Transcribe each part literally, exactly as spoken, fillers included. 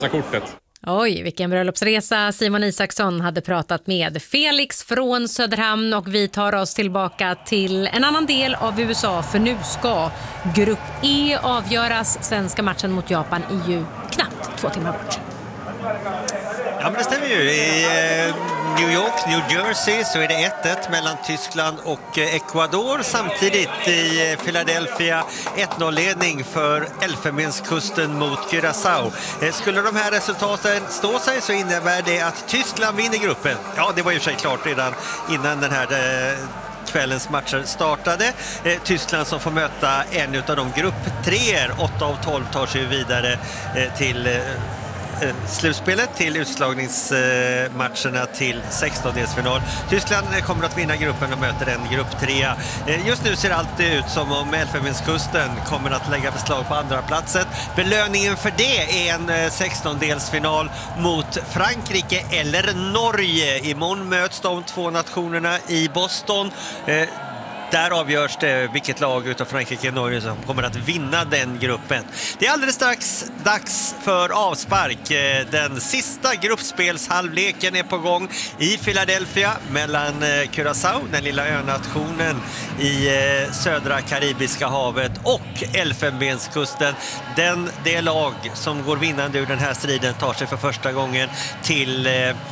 kortet. Oj, vilken bröllopsresa. Simon Isaksson hade pratat med Felix från Söderhamn och vi tar oss tillbaka till en annan del av U S A för nu ska Grupp E avgöras. Svenska matchen mot Japan är ju knappt två timmar bort. Ja, men det stämmer ju. I eh, New York, New Jersey så är det ett ett mellan Tyskland och eh, Ecuador. Samtidigt i eh, Philadelphia ett noll-ledning för Elfenbenskusten mot Curaçao. Eh, skulle de här resultaten stå sig så innebär det att Tyskland vinner gruppen. Ja, det var ju sig klart redan innan den här eh, kvällens matcher startade. Eh, Tyskland som får möta en av de grupptreor. åtta av tolv tar sig vidare eh, till eh, slutspelet, till utslagningsmatcherna till sextondelsfinal. Tyskland kommer att vinna gruppen och möter en grupp tre. Just nu ser allt ut som om Elfenbenskusten kommer att lägga beslag på andra platsen. Belöningen för det är en sextondelsfinal mot Frankrike eller Norge. Imorgon möts de två nationerna i Boston. Där avgörs det vilket lag utav Frankrike och Norge som kommer att vinna den gruppen. Det är alldeles strax dags för avspark. Den sista gruppspelshalvleken är på gång i Philadelphia mellan Curaçao, den lilla önationen i södra Karibiska havet, och Elfenbenskusten. Den, det lag som går vinnande ur den här striden tar sig för första gången till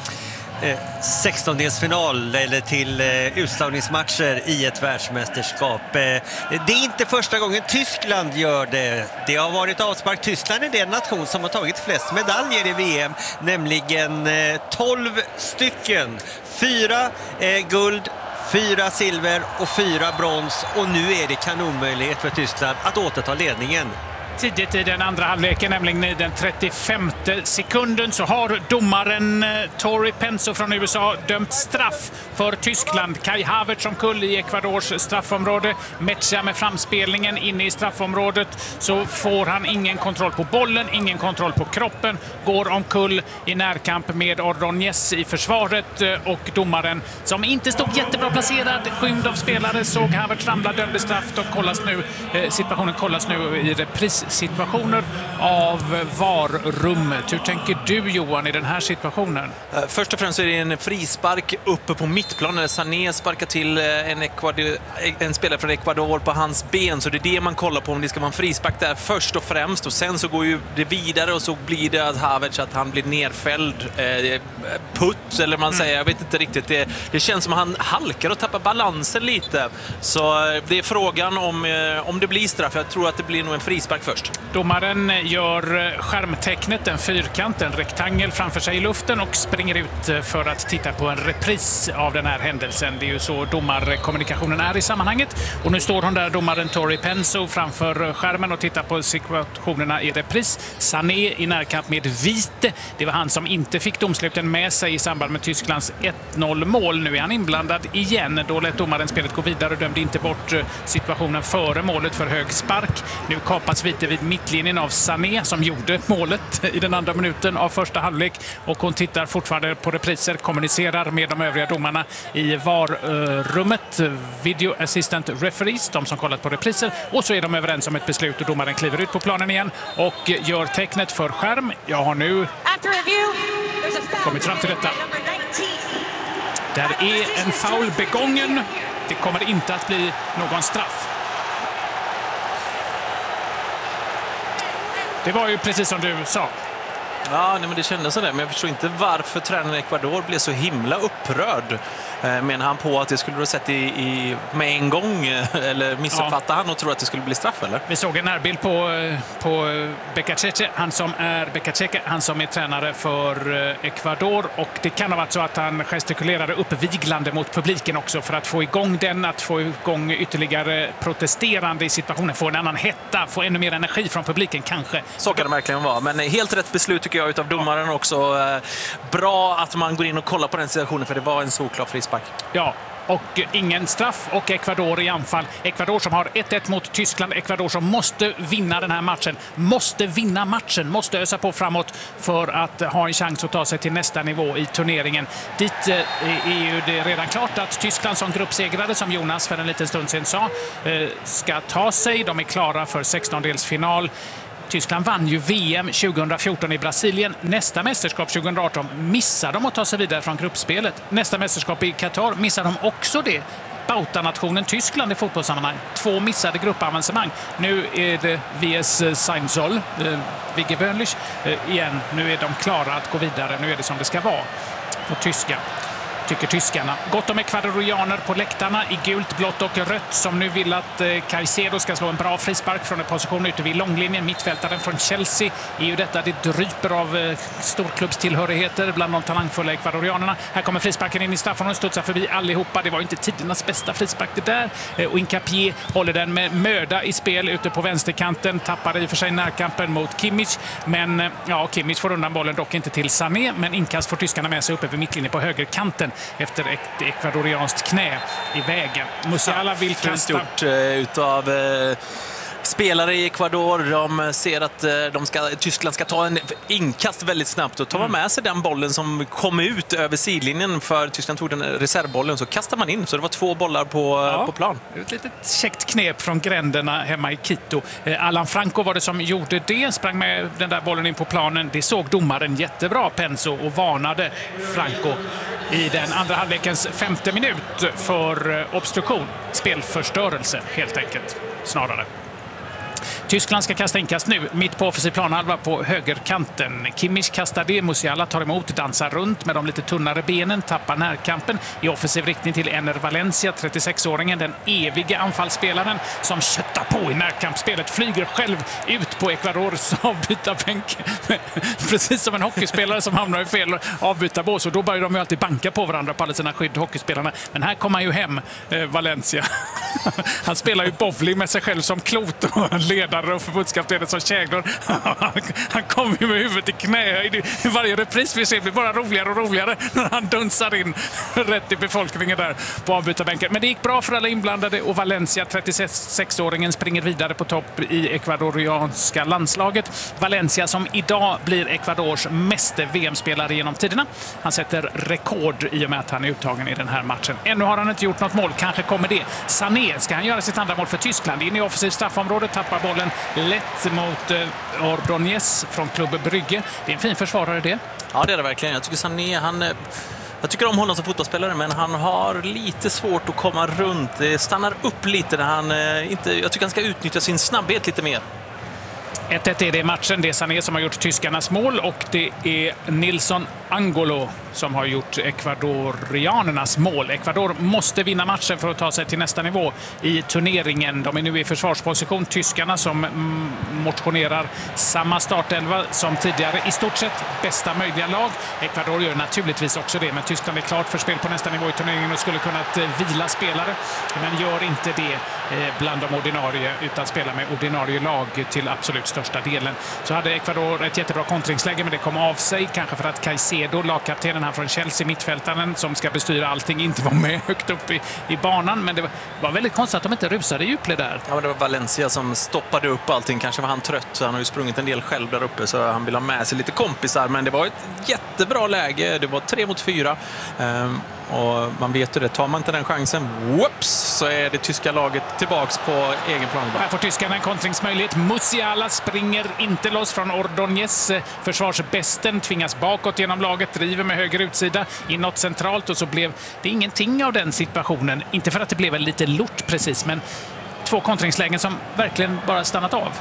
sextondelsfinal eller till utslagningsmatcher i ett världsmästerskap. Det är inte första gången Tyskland gör det. Det har varit avspark. Tyskland är den nation som har tagit flest medaljer i V M, nämligen tolv stycken. Fyra guld, fyra silver och fyra brons, och nu är det kanonmöjlighet för Tyskland att återta ledningen. Tidigt i den andra halvleken, nämligen i den trettiofemte sekunden, så har domaren Tori Penso från U S A dömt straff för Tyskland. Kai Havertz som kull i Ecuadors straffområde. Mecha med framspelningen inne i straffområdet, så får han ingen kontroll på bollen, ingen kontroll på kroppen, går omkull i närkamp med Ordonez i försvaret, och domaren, som inte stod jättebra placerad, skymd av spelare, såg Havertz ramla, dömde straff, och kollas nu, situationen kollas nu i repris situationer av V A R-rummet. Hur tänker du, Johan, i den här situationen? Först och främst är det en frispark uppe på mittplanen. Sané sparkar till en, Ecuador, en spelare från Ecuador på hans ben, så det är det man kollar på, om det ska vara en frispark där först och främst, och sen så går ju det vidare och så blir det att Havertz, att han blir nerfälld, eh, putt eller man mm. säger, jag vet inte riktigt, det, det känns som att han halkar och tappar balansen lite, så det är frågan om, eh, om det blir straff. Jag tror att det blir nog en frispark först. Domaren gör skärmtecknet, en fyrkant, en rektangel framför sig i luften, och springer ut för att titta på en repris av den här händelsen. Det är ju så domarkommunikationen är i sammanhanget. Och nu står hon där, domaren Tori Penso, framför skärmen och tittar på situationerna i repris. Sané i närkamp med Vite. Det var han som inte fick domsluten med sig i samband med Tysklands ett noll-mål. Nu är han inblandad igen. Då lät domaren spelet gå vidare och dömde inte bort situationen före målet för hög spark. Nu kapas Vite vid mittlinjen av Sané, som gjorde målet i den andra minuten av första halvlek, och hon tittar fortfarande på repriser, kommunicerar med de övriga domarna i V A R-rummet, Video Assistant Referees, de som kollat på repriser, och så är de överens om ett beslut och domaren kliver ut på planen igen och gör tecknet för skärm. Jag har nu kommit fram till detta. Där är en foul begången. Det kommer inte att bli någon straff. Det var ju precis som du sa. Ja, nej, men det kändes så där. Men jag förstår inte varför tränaren i Ecuador blev så himla upprörd. Eh, menar han på att det skulle du ha sett i, i, med en gång? Eller missuppfattade ja. han och tror att det skulle bli straff, eller? Vi såg en närbild på, på Becachece, han som är Becachece, han som är tränare för Ecuador. Och det kan ha varit så att han gestikulerade uppviglande mot publiken också för att få igång den, att få igång ytterligare protesterande i situationen, få en annan hetta, få ännu mer energi från publiken kanske. Så kan det verkligen vara. Men helt rätt beslut tycker jag utav domaren också. Bra att man går in och kollar på den situationen, för det var en såklar frispark. Ja, och ingen straff, och Ecuador i anfall. Ecuador som har ett ett mot Tyskland. Ecuador som måste vinna den här matchen. Måste vinna matchen. Måste ösa på framåt för att ha en chans att ta sig till nästa nivå i turneringen. Dit är ju det redan klart att Tyskland som gruppsegrare, som Jonas för en liten stund sedan sa, ska ta sig. De är klara för sextondelsfinal. Tyskland vann ju V M tjugohundrafjorton i Brasilien. Nästa mästerskap tjugohundraarton missade de att ta sig vidare från gruppspelet. Nästa mästerskap i Qatar missade de också det. Bautanationen Tyskland i fotbollssammanhang. Två missade gruppavancemang. Nu är det V S Seinzoll, eh, Vigge Bönlich, eh, igen. Nu är de klara att gå vidare. Nu är det som det ska vara på tyska. Tycker tyskarna. Gott om ekvadorianer på läktarna i gult, blått och rött som nu vill att eh, Caicedo ska slå en bra frispark från en position ute vid långlinjen. Mittfältaren från Chelsea är ju detta. Det dryper av eh, storklubbstillhörigheter bland de talangfulla ekvadorianerna. Här kommer frisparken in i straffområdet och studsar förbi allihopa. Det var inte tidernas bästa frispark det där. Eh, och Hincapié håller den med möda i spel ute på vänsterkanten. Tappar i och för sig närkampen mot Kimmich. Men eh, ja, Kimmich får undan bollen, dock inte till Sané. Men inkast får tyskarna med sig uppe vid mittlinjen på högerkanten efter ett ekvadorianskt knä i vägen. Musiala vill kasta... Gjort uh, utav uh, spelare i Ecuador. De ser att uh, de ska, Tyskland ska ta en inkast väldigt snabbt och ta mm. med sig den bollen som kom ut över sidlinjen, för Tyskland tog den reservbollen, så kastar man in. Så det var två bollar på, ja, på plan. Ett litet käckt knep från gränderna hemma i Quito. Uh, Alan Franco var det som gjorde det. Sprang med den där bollen in på planen. Det såg domaren jättebra, Penso, och varnade Franco i den andra halvlekens femte minut för obstruktion. Spelförstörelse helt enkelt, snarare. Tyskland ska kasta inkast nu, mitt på offensiv planhalva på högerkanten. Kimmich kastar det, Musiala tar emot, dansar runt med de lite tunnare benen, tappar närkampen i offensiv riktning till Ener Valencia, trettiosexåringen, den eviga anfallsspelaren som köttar på i närkampsspelet, flyger själv ut på Ecuadors avbytarbänk. Precis som en hockeyspelare som hamnar i fel avbytarbås, och då börjar de ju alltid banka på varandra på alla sina skydd, hockeyspelarna. Men här kommer han ju hem, eh, Valencia. Han spelar ju bowling med sig själv som klot och ledare och förbundskaptenen som käglor. Han kommer ju med huvudet i knä. I varje repris vi ser blir bara roligare och roligare när han dunsar in rätt i befolkningen där på avbytarbänken. Men det gick bra för alla inblandade, och Valencia, trettiosexåringen, springer vidare på topp i ekvadorianska landslaget. Valencia som idag blir Ecuadors meste V M-spelare genom tiderna. Han sätter rekord i och med att han är uttagen i den här matchen. Ännu har han inte gjort något mål. Kanske kommer det. Sané, ska han göra sitt andra mål för Tyskland? In i offensiv straffområde, tappar bollen lätt mot eh, Ordóñez från Klubb Brygge. Det är en fin försvarare det. Ja, det är det verkligen. Jag tycker Sané, han... Jag tycker om honom som fotbollsspelare, men han har lite svårt att komma runt. Det stannar upp lite när han eh, inte... Jag tycker han ska utnyttja sin snabbhet lite mer. ett ett är det i matchen. Det är Sané som har gjort tyskarnas mål, och det är Nilson Angolo som har gjort ekvadorianernas mål. Ecuador måste vinna matchen för att ta sig till nästa nivå i turneringen. De är nu i försvarsposition. Tyskarna som mm, motionerar samma startelva som tidigare. I stort sett bästa möjliga lag. Ecuador gör naturligtvis också det, men Tyskland är klart för spel på nästa nivå i turneringen och skulle kunna vila spelare. Men gör inte det eh, bland de ordinarie, utan spelar med ordinarie lag till absolut största delen. Så hade Ecuador ett jättebra kontringsläge, men det kom av sig. Kanske för att Caicedo, lagkaptenen här från Chelsea, mittfältaren som ska bestyra allting, inte var med högt upp i, i banan. Men det var, var väldigt konstigt att de inte rusade i djupled där. Ja, det var Valencia som stoppade upp allting. Kanske var han trött, så han har ju sprungit en del själv där uppe, så han vill ha med sig lite kompisar. Men det var ett jättebra läge. Det var tre mot fyra. Um, och man vet ju det, tar man inte den chansen, whoops, så är det tyska laget tillbaks på egen plan. Här får tyskarna en kontringsmöjlighet. Musiala springer inte loss från Ordóñez. Försvarsbästen tvingas bakåt genom laget, driver med höger utsida inåt centralt, och så blev det ingenting av den situationen. Inte för att det blev en lite lort precis, men två kontringslägen som verkligen bara stannat av.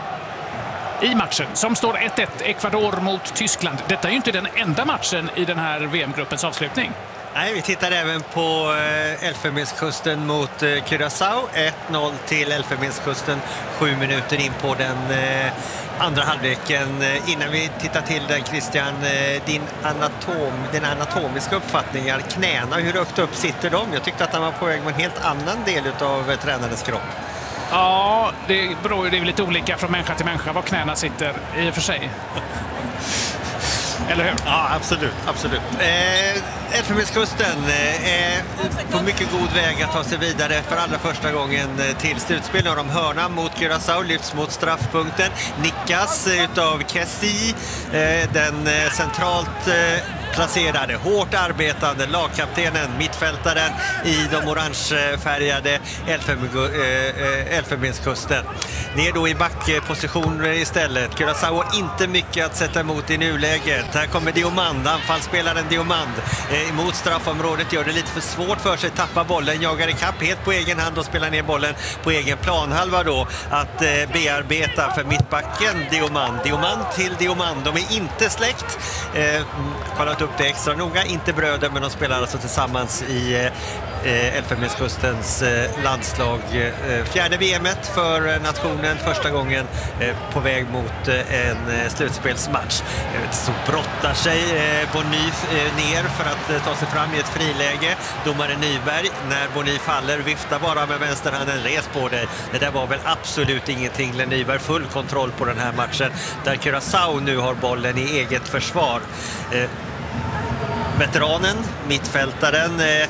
I matchen som står ett ett, Ecuador mot Tyskland. Detta är ju inte den enda matchen i den här V M-gruppens avslutning. Nej, vi tittar även på eh, Elfenbenskusten mot eh, Curaçao. ett noll till Elfenbenskusten, sju minuter in på den eh, andra halvleken. Eh, innan vi tittar till den, Christian, eh, din anatom, dina anatomiska uppfattningar, knäna, hur högt upp sitter de? Jag tyckte att han var på väg med en helt annan del av eh, tränarens kropp. Ja, det beror ju, det är lite olika från människa till människa var knäna sitter i och för sig. Eller hur? Ja, absolut. absolut. Eh, Elfenbenskusten eh, är på mycket god väg att ta sig vidare för allra första gången till slutspel. Nu har de hörna mot Curaçao, lyfts mot straffpunkten. Nickas utav Kessie, eh, den eh, centralt eh, placerade, hårt arbetande lagkaptenen, mittfältaren i de orangefärgade Elfenbenskusten. Ner då i backpositioner istället. Curaçao har inte mycket att sätta emot i nuläget. Här kommer Diomand, anfallsspelaren Diomand eh, emot straffområdet, gör det lite för svårt för sig, tappar bollen, jagar i kapp helt på egen hand och spelar ner bollen på egen planhalva då att eh, bearbeta för mittbacken Diomand. Diomand till Diomand, de är inte släkt. Eh, kollat upp det extra noga, inte bröder, men de spelar alltså tillsammans i eh, Elfenbenskustens eh, landslag. Eh, fjärde V M-et för nationen, första gången eh, på väg mot eh, en eh, slutspelsmatch. Eh, så brottar sig eh, Bonny eh, ner för att eh, ta sig fram i ett friläge. Domare Nyberg, när Bonny faller, viftar bara med vänsterhanden, res på dig. Det där var väl absolut ingenting. Len Nyberg full kontroll på den här matchen, där Curaçao nu har bollen i eget försvar. Eh, veteranen, mittfältaren eh,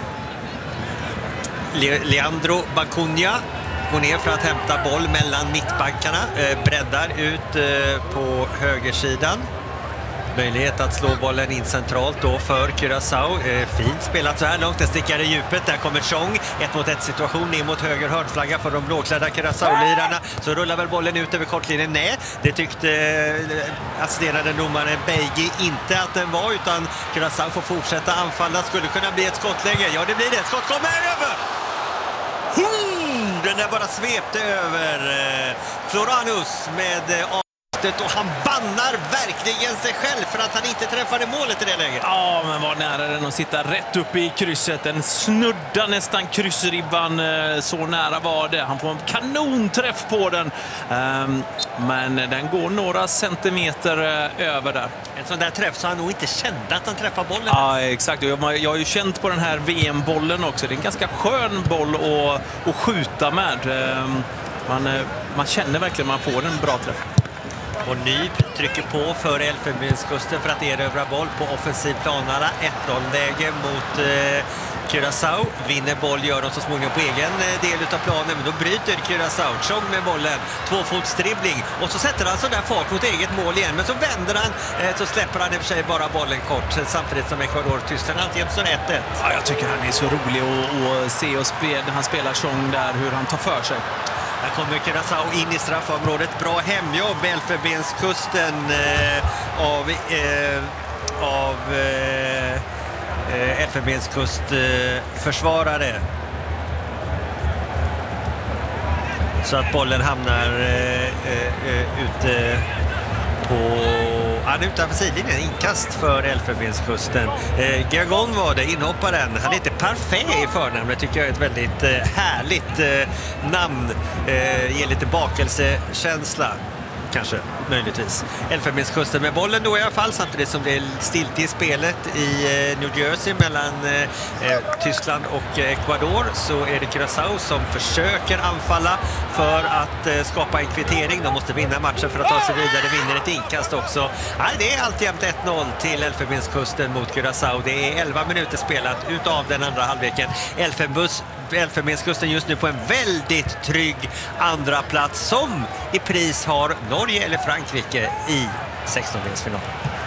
Le- Leandro Bacunha går ner för att hämta boll mellan mittbackarna, eh, breddar ut eh, på högersidan. Möjlighet att slå bollen in centralt då för Curaçao. Eh, fint spelat så här långt, den stickar i djupet. Där kommer Chong, ett mot ett situation ner mot höger hörnflagga för de blåklädda Curaçao-lirarna. Så rullar väl bollen ut över kortlinjen. Nej, det tyckte eh, assisterande domare Beigi inte att den var, utan Curaçao får fortsätta anfalla. Skulle kunna bli ett skottläge. Ja, det blir det. Skott kommer över! Hmm, den där bara svepte över eh, Floranus med eh, och han bannar verkligen sig själv för att han inte träffade målet i det läget. Ja, men var nära den att sitta rätt uppe i krysset. Den snuddar nästan kryssribban, så nära var det. Han får en kanonträff på den, men den går några centimeter över där. En sån där träff så han nog inte kände att han träffade bollen. Ja, exakt. Jag har ju känt på den här V M-bollen också. Det är en ganska skön boll att, att skjuta med. Man, man känner verkligen att man får en bra träff. Och Ny trycker på för Elfenbenskusten för att erövra boll på offensiv planala. ett noll-läge mot eh, Curaçao. Vinner boll, gör de så småningom på egen del av planen, men då bryter Curaçao. Chong med bollen, tvåfotsdribbling, och så sätter han så där fart mot eget mål igen, men så vänder han, eh, så släpper han i och för sig bara bollen kort, samtidigt som Ecuador Tyskland alltid så ett ett. Ja, jag tycker han är så rolig att, att se och spela. Han spelar Chong där, hur han tar för sig. Här kommer Curaçao in i straffområdet. Bra hemjobb, Elfenbenskusten eh, av, eh, av eh, Elfenbenskustförsvarare. Eh, Så att bollen hamnar eh, eh, ute på... Han är utanför sidlinjen, inkast för Elfenbenskusten. Eh, Gagon var det, inhopparen. Han heter Parfait i förnamnet, tycker jag är ett väldigt eh, härligt eh, namn. Eh, ger lite bakelsekänsla, kanske, möjligtvis. Elfenbenskusten med bollen då i alla fall, samtidigt som det är stilt i spelet i eh, New Jersey mellan eh, Tyskland och Ecuador, så är det Curaçao som försöker anfalla för att eh, skapa en kvittering. De måste vinna matchen för att ta sig vidare, vinner ett inkast också. Nej, det är alltjämt ett noll till Elfenbenskusten mot Curaçao. Det är elva minuter spelat utav den andra halvleken. Elfenbus Elfenbenskusten just nu på en väldigt trygg andra plats, som i pris har Norge eller Frankrike i sextondelsfinalen.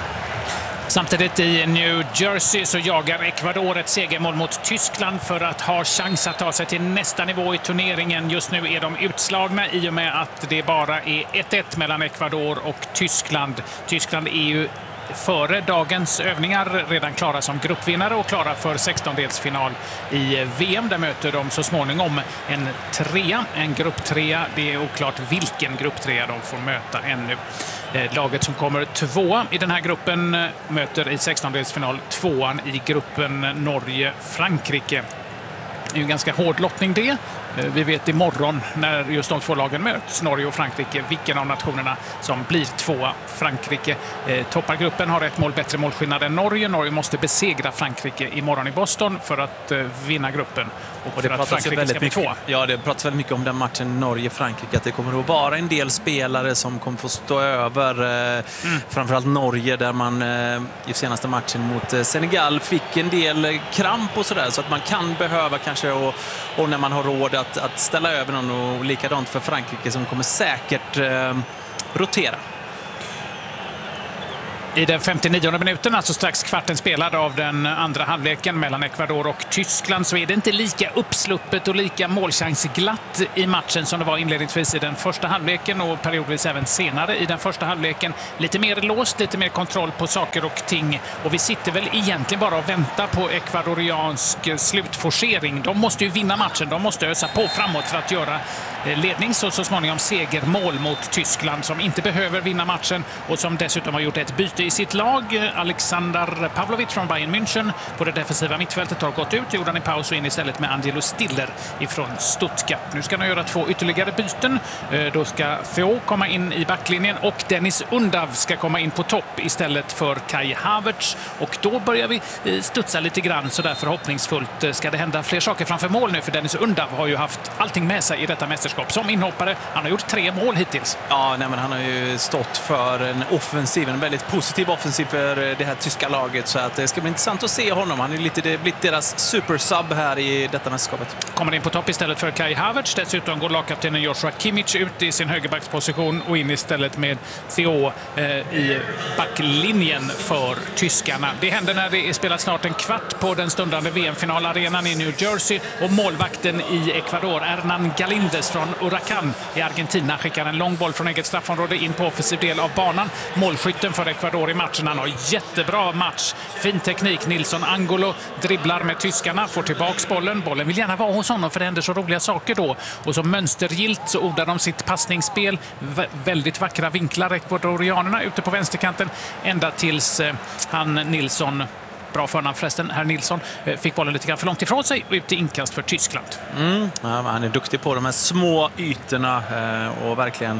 Samtidigt i New Jersey så jagar Ecuador ett segermål mot Tyskland för att ha chans att ta sig till nästa nivå i turneringen. Just nu är de utslagna i och med att det bara är ett ett mellan Ecuador och Tyskland. Tyskland är ju före dagens övningar redan klara som gruppvinnare och klara för sextondelsfinal i V M. Där möter de så småningom en trea, en grupptrea. Det är oklart vilken grupptrea de får möta ännu. Laget som kommer tvåa i den här gruppen möter i sextondelsfinal tvåan i gruppen Norge-Frankrike. Det är ju en ganska hård lottning det. Vi vet imorgon när just de två lagen möts, Norge och Frankrike, vilken av nationerna som blir tvåa. Frankrike eh, toppar gruppen, har ett mål bättre målskillnad än Norge. Norge måste besegra Frankrike imorgon i Boston för att eh, vinna gruppen. Och, och det för att Frankrike ska bli tvåa. Ja, det pratas väldigt mycket om den matchen Norge-Frankrike, att det kommer att vara en del spelare som kommer få stå över. Eh, mm. Framförallt Norge, där man eh, i senaste matchen mot eh, Senegal fick en del eh, kramp och sådär, så att man kan behöva kanske, och, och när man har råd att, att ställa över någon, och likadant för Frankrike som kommer säkert eh, rotera. I den femtionionde minuten, alltså strax kvarten spelad av den andra halvleken mellan Ecuador och Tyskland, så är det inte lika uppsluppet och lika målchansglatt i matchen som det var inledningsvis i den första halvleken och periodvis även senare i den första halvleken. Lite mer låst, lite mer kontroll på saker och ting, och vi sitter väl egentligen bara och väntar på ekvadoriansk slutforcering. De måste ju vinna matchen, de måste ösa på framåt för att göra lednings och så småningom segermål mot Tyskland, som inte behöver vinna matchen och som dessutom har gjort ett byte i sitt lag. Alexander Pavlovic från Bayern München på det defensiva mittfältet har gått ut, gjorde han i paus och in istället med Angelo Stiller ifrån Stuttgart. Nu ska han göra två ytterligare byten. Då ska Theo komma in i backlinjen och Dennis Undav ska komma in på topp istället för Kai Havertz, och då börjar vi studsa lite grann, så där förhoppningsfullt ska det hända fler saker framför mål nu, för Dennis Undav har ju haft allting med sig i detta mästerskap som inhoppare. Han har gjort tre mål hittills. Ja, nej, men han har ju stått för en offensiv, en väldigt positiv offensiv för det här tyska laget, så att det ska bli intressant att se honom. Han är lite det blivit deras supersub här i detta mästerskapet. Kommer in på topp istället för Kai Havertz. Dessutom går lagkaptenen Joshua Kimmich ut i sin högerbacksposition och in istället med Theo eh, i backlinjen för tyskarna. Det händer när det är spelat snart en kvart på den stundande V M-finalarenan i New Jersey, och målvakten i Ecuador, Hernan Galíndez från Huracán i Argentina, skickar en lång boll från eget straffområde in på offensiv del av banan. Målskytten för Ecuador i matchen, han har jättebra match. Fin teknik. Nilsson Angulo dribblar med tyskarna, får tillbaks bollen. Bollen vill gärna vara hos honom, för det händer så roliga saker då. Och så mönstergilt så ordar de sitt passningsspel. Vä- väldigt vackra vinklar, ekvadorianerna ute på vänsterkanten, ända tills eh, han Nilsson, bra förnamn förresten, herr Nilsson, fick bollen lite grann för långt ifrån sig och ut i inkast för Tyskland. Mm. Ja, han är duktig på de här små ytorna och verkligen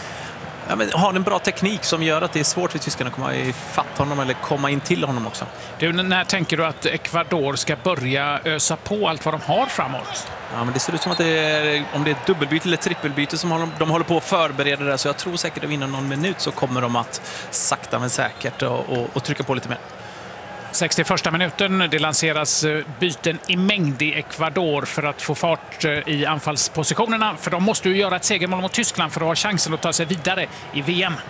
ja, men har en bra teknik som gör att det är svårt för tyskarna att komma i fatt honom eller komma in till honom också. Du, när tänker du att Ecuador ska börja ösa på allt vad de har framåt? Ja, men det ser ut som att det är, om det är ett dubbelbyte eller trippelbyte som håller, de håller på att förbereda det, så jag tror säkert att inom någon minut så kommer de att sakta men säkert och, och, och trycka på lite mer. sextioförsta minuten, det lanseras byten i mängd i Ecuador för att få fart i anfallspositionerna, för de måste ju göra ett segermål mot Tyskland för att ha chansen att ta sig vidare i V M.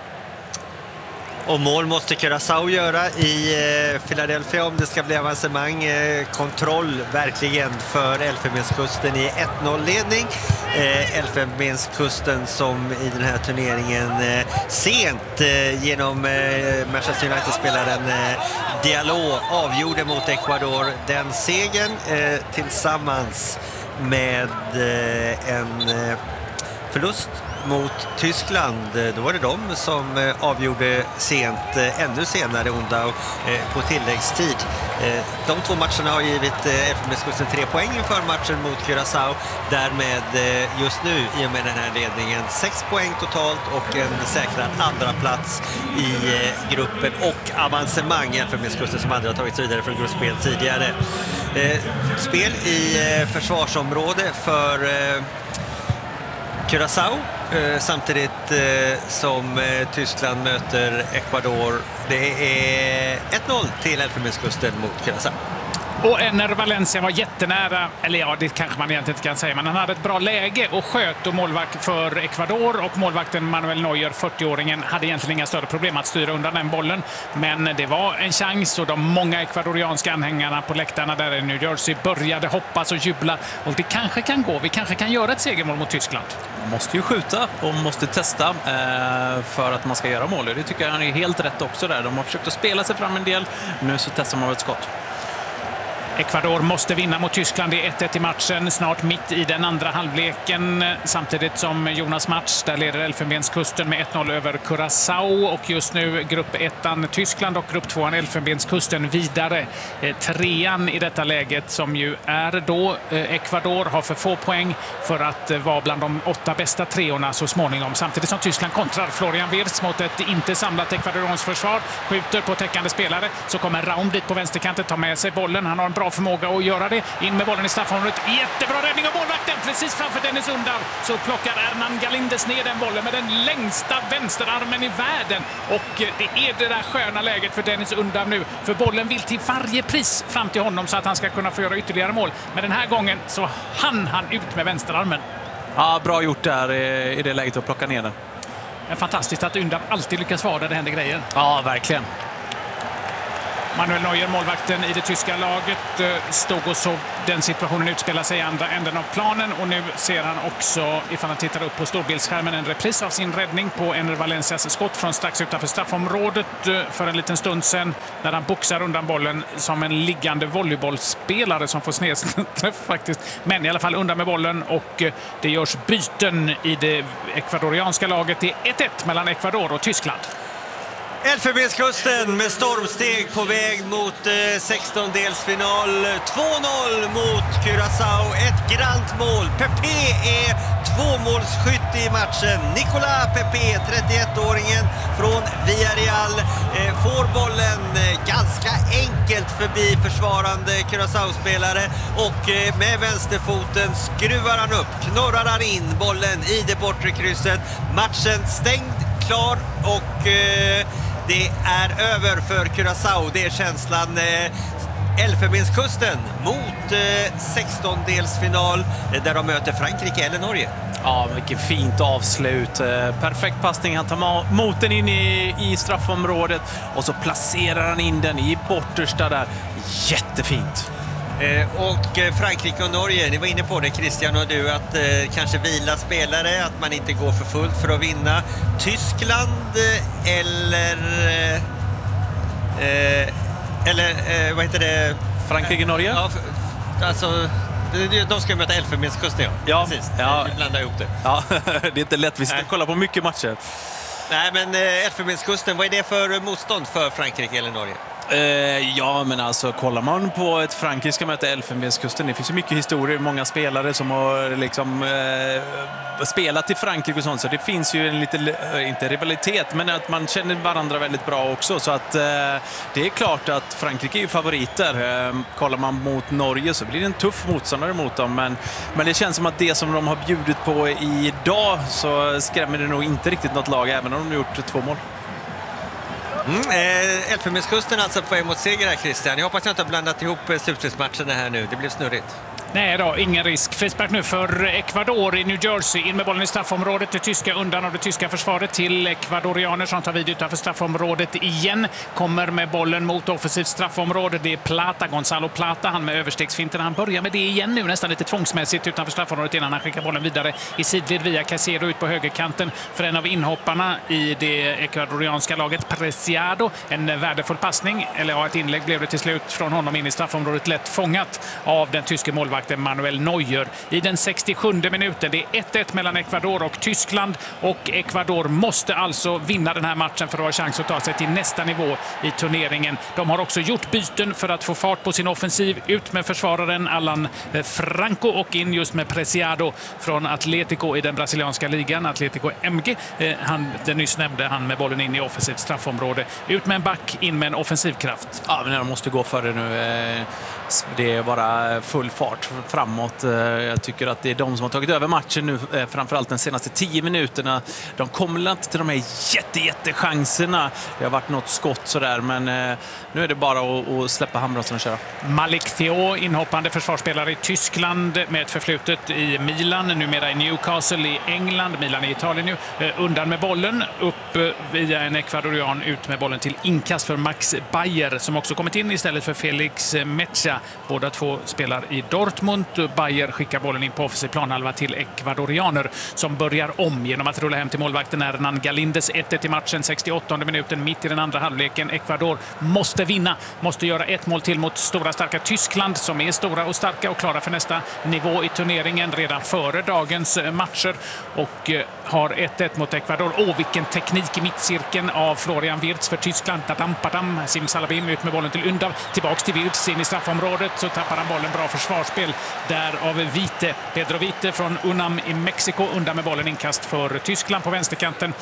Och mål måste Curaçao göra i eh, Philadelphia om det ska bli avancemang. Eh, kontroll verkligen för Elfenbenskusten i ett noll-ledning. Eh, Elfenbenskusten som i den här turneringen eh, sent eh, genom eh, Manchester United-spelaren eh, Diallo avgjorde mot Ecuador den segern eh, tillsammans med eh, en eh, förlust mot Tyskland. Då var det de som avgjorde sent, ännu senare onda på tilläggstid. De två matcherna har givit Elfenbenskusten tre poäng inför matchen mot Curaçao. Därmed just nu i och med den här ledningen sex poäng totalt och en säkrad andra plats i gruppen och avancemang. Elfenbenskusten som aldrig har tagits vidare från gruppspel tidigare. Spel i försvarsområde för Curaçao eh, samtidigt eh, som eh, Tyskland möter Ecuador. Det är ett noll till Elfenbenskusten mot Curaçao. Och Enner Valencia var jättenära, eller ja, det kanske man egentligen inte kan säga, men han hade ett bra läge och sköt, och målvakt för Ecuador och målvakten Manuel Neuer, fyrtioåringen, hade egentligen inga större problem att styra undan den bollen. Men det var en chans, och de många ekvadorianska anhängarna på läktarna där i New Jersey började hoppas och jubla, och det kanske kan gå. Vi kanske kan göra ett segermål mot Tyskland. Man måste ju skjuta och måste testa eh, för att man ska göra mål. Det tycker jag han är helt rätt också där. De har försökt att spela sig fram en del, nu så testar man ett skott. Ecuador måste vinna mot Tyskland. Det är ett ett i matchen, snart mitt i den andra halvleken. Samtidigt som Jonas match, där leder Elfenbenskusten med ett noll över Curaçao. Och just nu grupp ettan Tyskland och grupp tvåan Elfenbenskusten vidare. Trean i detta läget, som ju är då Ecuador, har för få poäng för att vara bland de åtta bästa treorna så småningom. Samtidigt som Tyskland kontrar. Florian Wirtz mot ett inte samlat ekvadorianskt försvar. Skjuter på täckande spelare. Så kommer Raum dit på vänsterkanten, tar med sig bollen. Han har en bra förmåga att göra det. In med bollen i straffområdet. Jättebra räddning av målvakten. Precis framför Dennis Undav så plockar Hernan Galíndez ner den bollen med den längsta vänsterarmen i världen. Och det är det där sköna läget för Dennis Undav nu. För bollen vill till varje pris fram till honom så att han ska kunna få göra ytterligare mål. Men den här gången så hann han ut med vänsterarmen. Ja, bra gjort där i, i det läget att plocka ner den. Det är fantastiskt att Undav alltid lyckas vara där det händer grejer. Ja, verkligen. Manuel Neuer, målvakten i det tyska laget, stod och såg den situationen utspela sig i andra änden av planen. Och nu ser han också, ifall han tittar upp på storbildsskärmen, en repris av sin räddning på Enner Valencias skott från strax utanför straffområdet för en liten stund sedan, när han boxar undan bollen som en liggande volleybollspelare som får snedträff faktiskt. Men i alla fall undan med bollen, och det görs byten i det ekvadorianska laget. Det är ett ett mellan Ecuador och Tyskland. Elfenbenskusten med stormsteg på väg mot eh, sextondelsfinal. två noll mot Curaçao. Ett grant mål. Pepe är tvåmålsskytt i matchen. Nicolas Pepe, trettioettåringen från Villarreal, eh, får bollen eh, ganska enkelt förbi försvarande Curaçao-spelare och eh, med vänsterfoten skruvar han upp, knorrar han in bollen i det bortre krysset. Matchen stängd, klar, och eh, det är över för Curaçao. Det är känslan. Eh, Elfenbenskusten mot eh, sextondelsfinal eh, där de möter Frankrike eller Norge. Ja, vilket fint avslut. Eh, perfekt passning. Han tar mot den in i, i straffområdet och så placerar han in den i bortersta där. Jättefint. Eh, och eh, Frankrike och Norge, ni var inne på det Christian och du, att eh, kanske vila spelare, att man inte går för fullt för att vinna. Tyskland eh, eller eh, eller eh, vad heter det? Frankrike-Norge? Ja, för, alltså de, de ska möta Elfenbenskusten, ja. Ja, precis. ja. Vi blandar ihop det. Ja, det är inte lätt. Vi ska kolla på mycket matcher. Nej, men eh, Elfenbenskusten, vad är det för motstånd för Frankrike eller Norge? Eh, ja, men alltså kollar man på ett Frankrike ska möta Elfenbenskusten, det finns ju mycket historier, många spelare som har liksom eh, spelat i Frankrike och sånt, så det finns ju en lite, inte rivalitet, men att man känner varandra väldigt bra också, så att eh, det är klart att Frankrike är ju favoriter. Eh, kollar man mot Norge så blir det en tuff motståndare mot dem, men, men det känns som att det som de har bjudit på idag så skrämmer det nog inte riktigt något lag, även om de har gjort två mål. Mm, eh, Elfenbenskusten alltså på väg mot seger här, Christian. Jag hoppas jag inte har blandat ihop slutspelsmatcherna här nu. Det blev snurrigt. Nej då, ingen risk. Frispark nu för Ecuador i New Jersey. In med bollen i straffområdet. Det tyska undan av det tyska försvaret till ecuadorianer som tar vid utanför straffområdet igen. Kommer med bollen mot offensivt straffområde. Det är Plata, Gonzalo Plata. Han med överstegsfinten. Han börjar med det igen nu, nästan lite tvångsmässigt utanför straffområdet innan han skickar bollen vidare i sidled via Casero ut på högerkanten för en av inhopparna i det ecuadorianska laget, Preciado. En värdefull passning, eller ja, ett inlägg blev det till slut från honom in i straffområdet, lätt fångat av den tyske målvakten Manuel Neuer i den sextiosjunde minuten. Det är ett ett mellan Ecuador och Tyskland, och Ecuador måste alltså vinna den här matchen för att ha chans att ta sig till nästa nivå i turneringen. De har också gjort byten för att få fart på sin offensiv. Ut med försvararen Alan Franco och in just med Preciado från Atletico i den brasilianska ligan, Atletico M G. Han, den nyss nämnde, han med bollen in i offensivt straffområde. Ut med en back, in med en offensivkraft. Ja, men de måste gå för det nu. Det är bara full fart framåt. Jag tycker att det är de som har tagit över matchen nu, framförallt de senaste tio minuterna. De kommer inte till de här jätte, jätte chanserna. Det har varit något skott sådär, men nu är det bara att släppa handbromsen och köra. Malik Theo, inhoppande försvarsspelare i Tyskland med ett förflutet i Milan, numera i Newcastle i England. Milan i Italien nu. Undan med bollen, upp via en ekvadorian, ut med bollen till inkast för Max Bayer som också kommit in istället för Felix Mecha. Båda två spelar i Dortmund. Bayer skickar bollen in på offensiv planhalva till ekvadorianer som börjar om genom att rulla hem till målvakten Hernan Galindes. ett ett i matchen, sextioåttonde minuten, mitt i den andra halvleken. Ecuador måste vinna, måste göra ett mål till mot stora starka Tyskland som är stora och starka och klara för nästa nivå i turneringen redan före dagens matcher, och har ett ett mot Ecuador. Åh, vilken teknik i mittcirkeln av Florian Wirtz för Tyskland. Tadam, padam, Simsalabim ut med bollen till Undav, tillbaks till Wirtz in i straffområdet, så tappar han bollen. Bra försvarsspel där av Vite, Pedro Vite från Unam i Mexiko. Undan med bollen, inkast för Tyskland på vänsterkanten,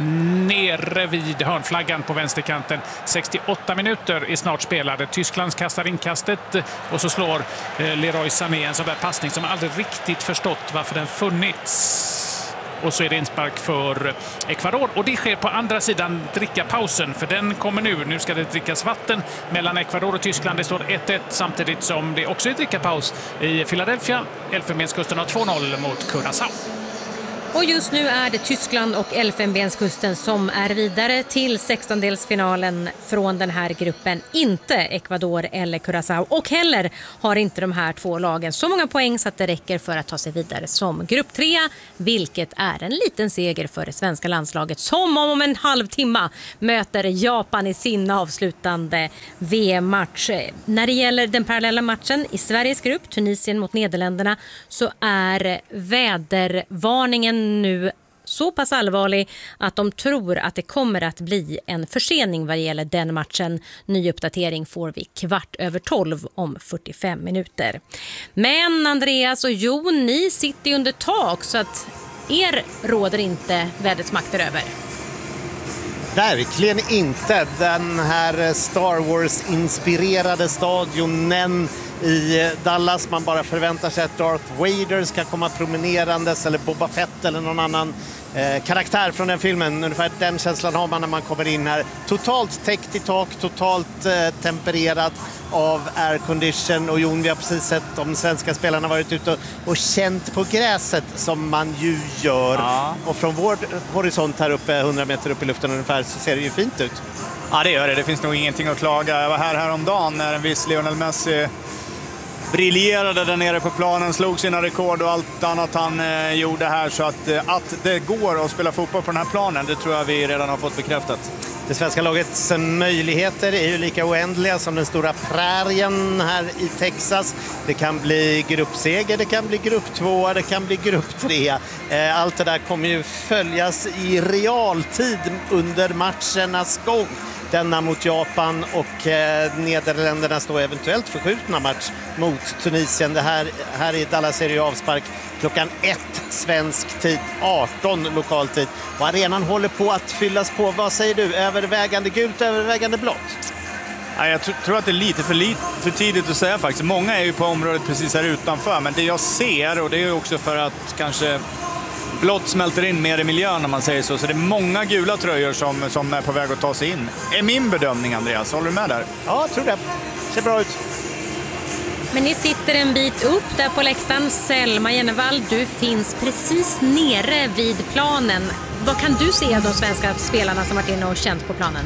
nere vid hörnflaggan på vänsterkanten. sextioåtta minuter är snart spelade. Tyskland kastar inkastet och så slår Leroy Sané en sån där passning som aldrig riktigt förstått varför den funnits. Och så är det inspark för Ecuador. Och det sker på andra sidan drickapausen, för den kommer nu. Nu ska det drickas vatten mellan Ecuador och Tyskland. Det står ett ett samtidigt som det också är drickapaus i Philadelphia. Elfenbenskusten har två noll mot Curaçao. Och just nu är det Tyskland och Elfenbenskusten som är vidare till sextondelsfinalen från den här gruppen. Inte Ecuador eller Curaçao. Och heller har inte de här två lagen så många poäng så att det räcker för att ta sig vidare som grupp tre. Vilket är en liten seger för det svenska landslaget som om en halvtimme möter Japan i sin avslutande V M-match. När det gäller den parallella matchen i Sveriges grupp, Tunisien mot Nederländerna, så är vädervarningen nu så pass allvarlig att de tror att det kommer att bli en försening vad gäller den matchen. Ny uppdatering får vi kvart över tolv om fyrtiofem minuter. Men Andreas och Jon, ni sitter under tak så att er råder inte vädrets makter över. Verkligen inte. Den här Star Wars-inspirerade stadionen i Dallas. Man bara förväntar sig att Darth Vader ska komma promenerandes eller Boba Fett eller någon annan eh, karaktär från den filmen. Ungefär den känslan har man när man kommer in här. Totalt täckt i tak, totalt eh, tempererat av aircondition. Och Jon, vi har precis sett de svenska spelarna varit ute och, och känt på gräset som man ju gör. Ja. Och från vår horisont här uppe, hundra meter upp i luften ungefär, så ser det ju fint ut. Ja, det gör det. Det finns nog ingenting att klaga. Jag var här häromdagen när en viss Lionel Messi briljerade där nere på planen, slog sina rekord och allt annat han eh, gjorde här. Så att, eh, att det går att spela fotboll på den här planen, det tror jag vi redan har fått bekräftat. Det svenska lagets möjligheter är ju lika oändliga som den stora prärien här i Texas. Det kan bli gruppseger, det kan bli grupp två, det kan bli grupp tre. Eh, allt det där kommer ju följas i realtid under matchernas gång. Denna mot Japan och eh, Nederländerna står eventuellt förskjutna match mot Tunisien. Det här, här i Dallas är det ju avspark klockan ett svensk tid, arton lokal tid. Och arenan håller på att fyllas på. Vad säger du? Övervägande gult, övervägande blått? Ja, jag tr- tror att det är lite för, lit- för tidigt att säga faktiskt. Många är ju på området precis här utanför. Men det jag ser, och det är ju också för att kanske blått smälter in mer i miljön om man säger så. Så det är många gula tröjor som, som är på väg att ta sig in. Är min bedömning, Andreas. Håller du med där? Ja, jag tror det. Ser bra ut. Men ni sitter en bit upp där på läktaren. Selma Jennevall, du finns precis nere vid planen. Vad kan du se av de svenska spelarna som varit inne och känt på planen?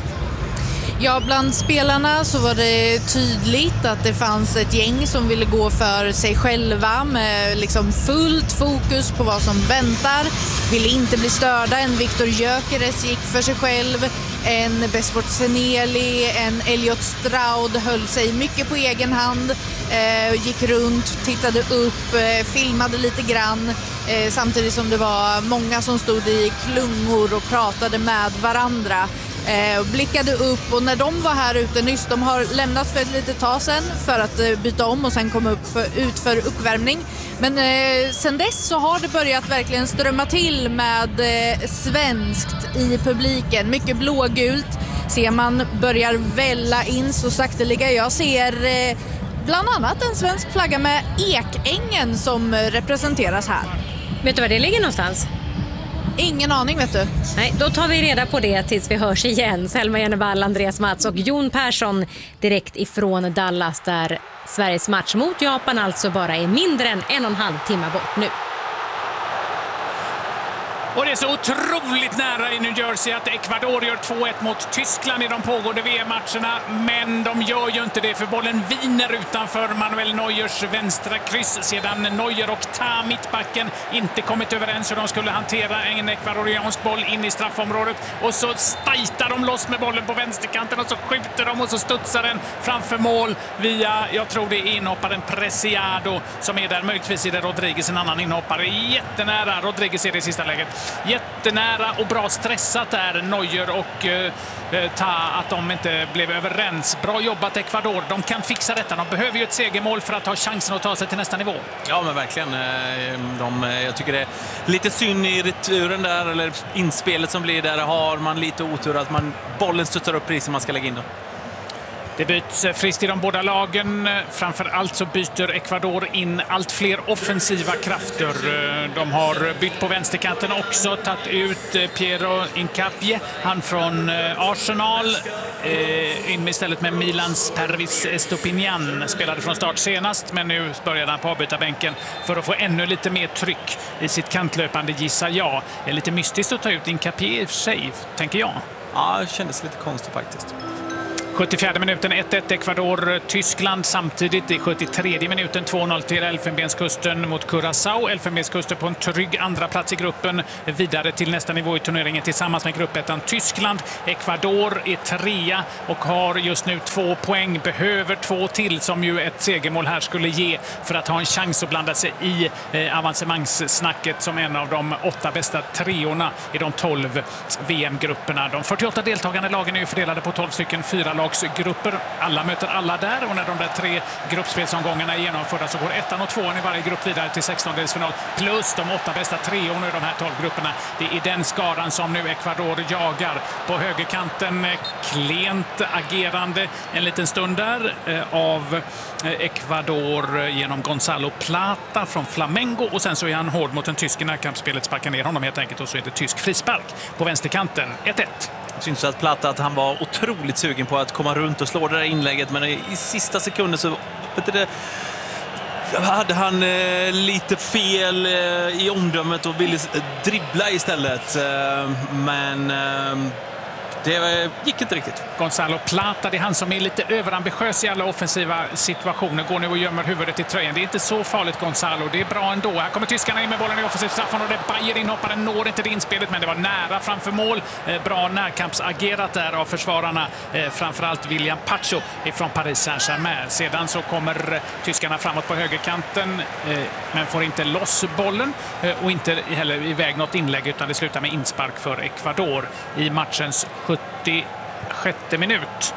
Ja, bland spelarna så var det tydligt att det fanns ett gäng som ville gå för sig själva med liksom fullt fokus på vad som väntar. Ville inte bli störda. En Viktor Gyökeres gick för sig själv. En Besfort Seneli, en Elliot Stroud höll sig mycket på egen hand. Eh, gick runt, tittade upp, eh, filmade lite grann. Eh, samtidigt som det var många som stod i klungor och pratade med varandra. Eh, blickade upp, och när de var här ute nyss, de har lämnat för ett litet tag sedan för att eh, byta om och sen komma upp för, ut för uppvärmning. Men eh, sen dess så har det börjat verkligen strömma till med eh, svenskt i publiken. Mycket blågult ser man börjar välla in så sakteliga. Jag ser eh, bland annat en svensk flagga med Ekängen som representeras här. Vet du var det ligger någonstans? Ingen aning, vet du. Nej, då tar vi reda på det tills vi hörs igen. Selma Jennevall, Andreas Mats och Jon Persson direkt ifrån Dallas där Sveriges match mot Japan alltså bara är mindre än en och en halv timme bort nu. Och det är så otroligt nära i New Jersey att Ecuador gör två ett mot Tyskland i de pågående V M-matcherna. Men de gör ju inte det, för bollen viner utanför Manuel Neuers vänstra kryss sedan Neuer och Ta, mittbacken, inte kommit överens hur de skulle hantera en ekvadoriansk boll in i straffområdet. Och så stajtar de loss med bollen på vänsterkanten och så skjuter de och så studsar den framför mål via, jag tror det är inhopparen Preciado som är där. Möjligtvis är det Rodriguez, en annan inhoppare. Jättenära, Rodriguez är det i sista läget. Jättenära och bra stressat där Neuer och eh, Ta, att de inte blev överens. Bra jobbat Ecuador. De kan fixa detta. De behöver ju ett segermål för att ha chansen att ta sig till nästa nivå. Ja, men verkligen. De, jag tycker det är lite synd i returen där, eller inspelet som blir där. Har man lite otur att man, bollen studsar upp precis som man ska lägga in då. Det byts friskt i de båda lagen. Framför allt så byter Ecuador in allt fler offensiva krafter. De har bytt på vänsterkanten också, tagit ut Piero Incapie, han från Arsenal, in istället med Milans Pervis Estopinian. Spelade från start senast, men nu började han på avbytarbänken för att få ännu lite mer tryck i sitt kantlöpande, gissar jag. Det är lite mystiskt att ta ut Incapie i och för sig, tänker jag. Ja, det kändes lite konstigt faktiskt. sjuttiofjärde minuten ett ett Ecuador-Tyskland, samtidigt i sjuttiotredje minuten två noll till Elfenbenskusten mot Curaçao. Elfenbenskusten på en trygg andra plats i gruppen, vidare till nästa nivå i turneringen tillsammans med gruppettan Tyskland. Ecuador är trea och har just nu två poäng, behöver två till som ju ett segermål här skulle ge för att ha en chans att blanda sig i eh, avancemangssnacket som en av de åtta bästa treorna i de tolv V M-grupperna. De fyrtioåtta deltagande lagen är ju fördelade på tolv stycken fyra lagsgrupper. Alla möter alla där, och när de där tre gruppspelsomgångarna är genomförda så går ettan och tvåan i varje grupp vidare till sextondelsfinal plus de åtta bästa treorna i de här tolv grupperna. Det är den skaran som nu Ecuador jagar. På högerkanten klent agerande en liten stund där eh, av Ecuador genom Gonzalo Plata från Flamengo, och sen så är han hård mot en tysk i närkampsspelet, sparkar ner honom helt enkelt, och så är det tysk frispark på vänsterkanten. ett ett. Jag syns att Plata att han var otroligt sugen på att komma runt och slå det där inlägget, men i sista sekunden så vet du, det, hade han eh, lite fel eh, i omdömet och ville dribbla istället. Eh, men eh, det gick inte riktigt. Gonzalo Plata, det är han som är lite överambitiös i alla offensiva situationer. Går nu och gömmer huvudet i tröjan. Det är inte så farligt, Gonzalo. Det är bra ändå. Här kommer tyskarna in med bollen i offensivt straffområde. Bayer inhopparen når inte det inspelet, men det var nära framför mål. Bra närkampsagerat där av försvararna. Framförallt William Pacho från Paris Saint-Germain. Sedan så kommer tyskarna framåt på högerkanten, men får inte loss bollen och inte heller iväg något inlägg, utan det slutar med inspark för Ecuador i matchens sjuttiosjätte minut.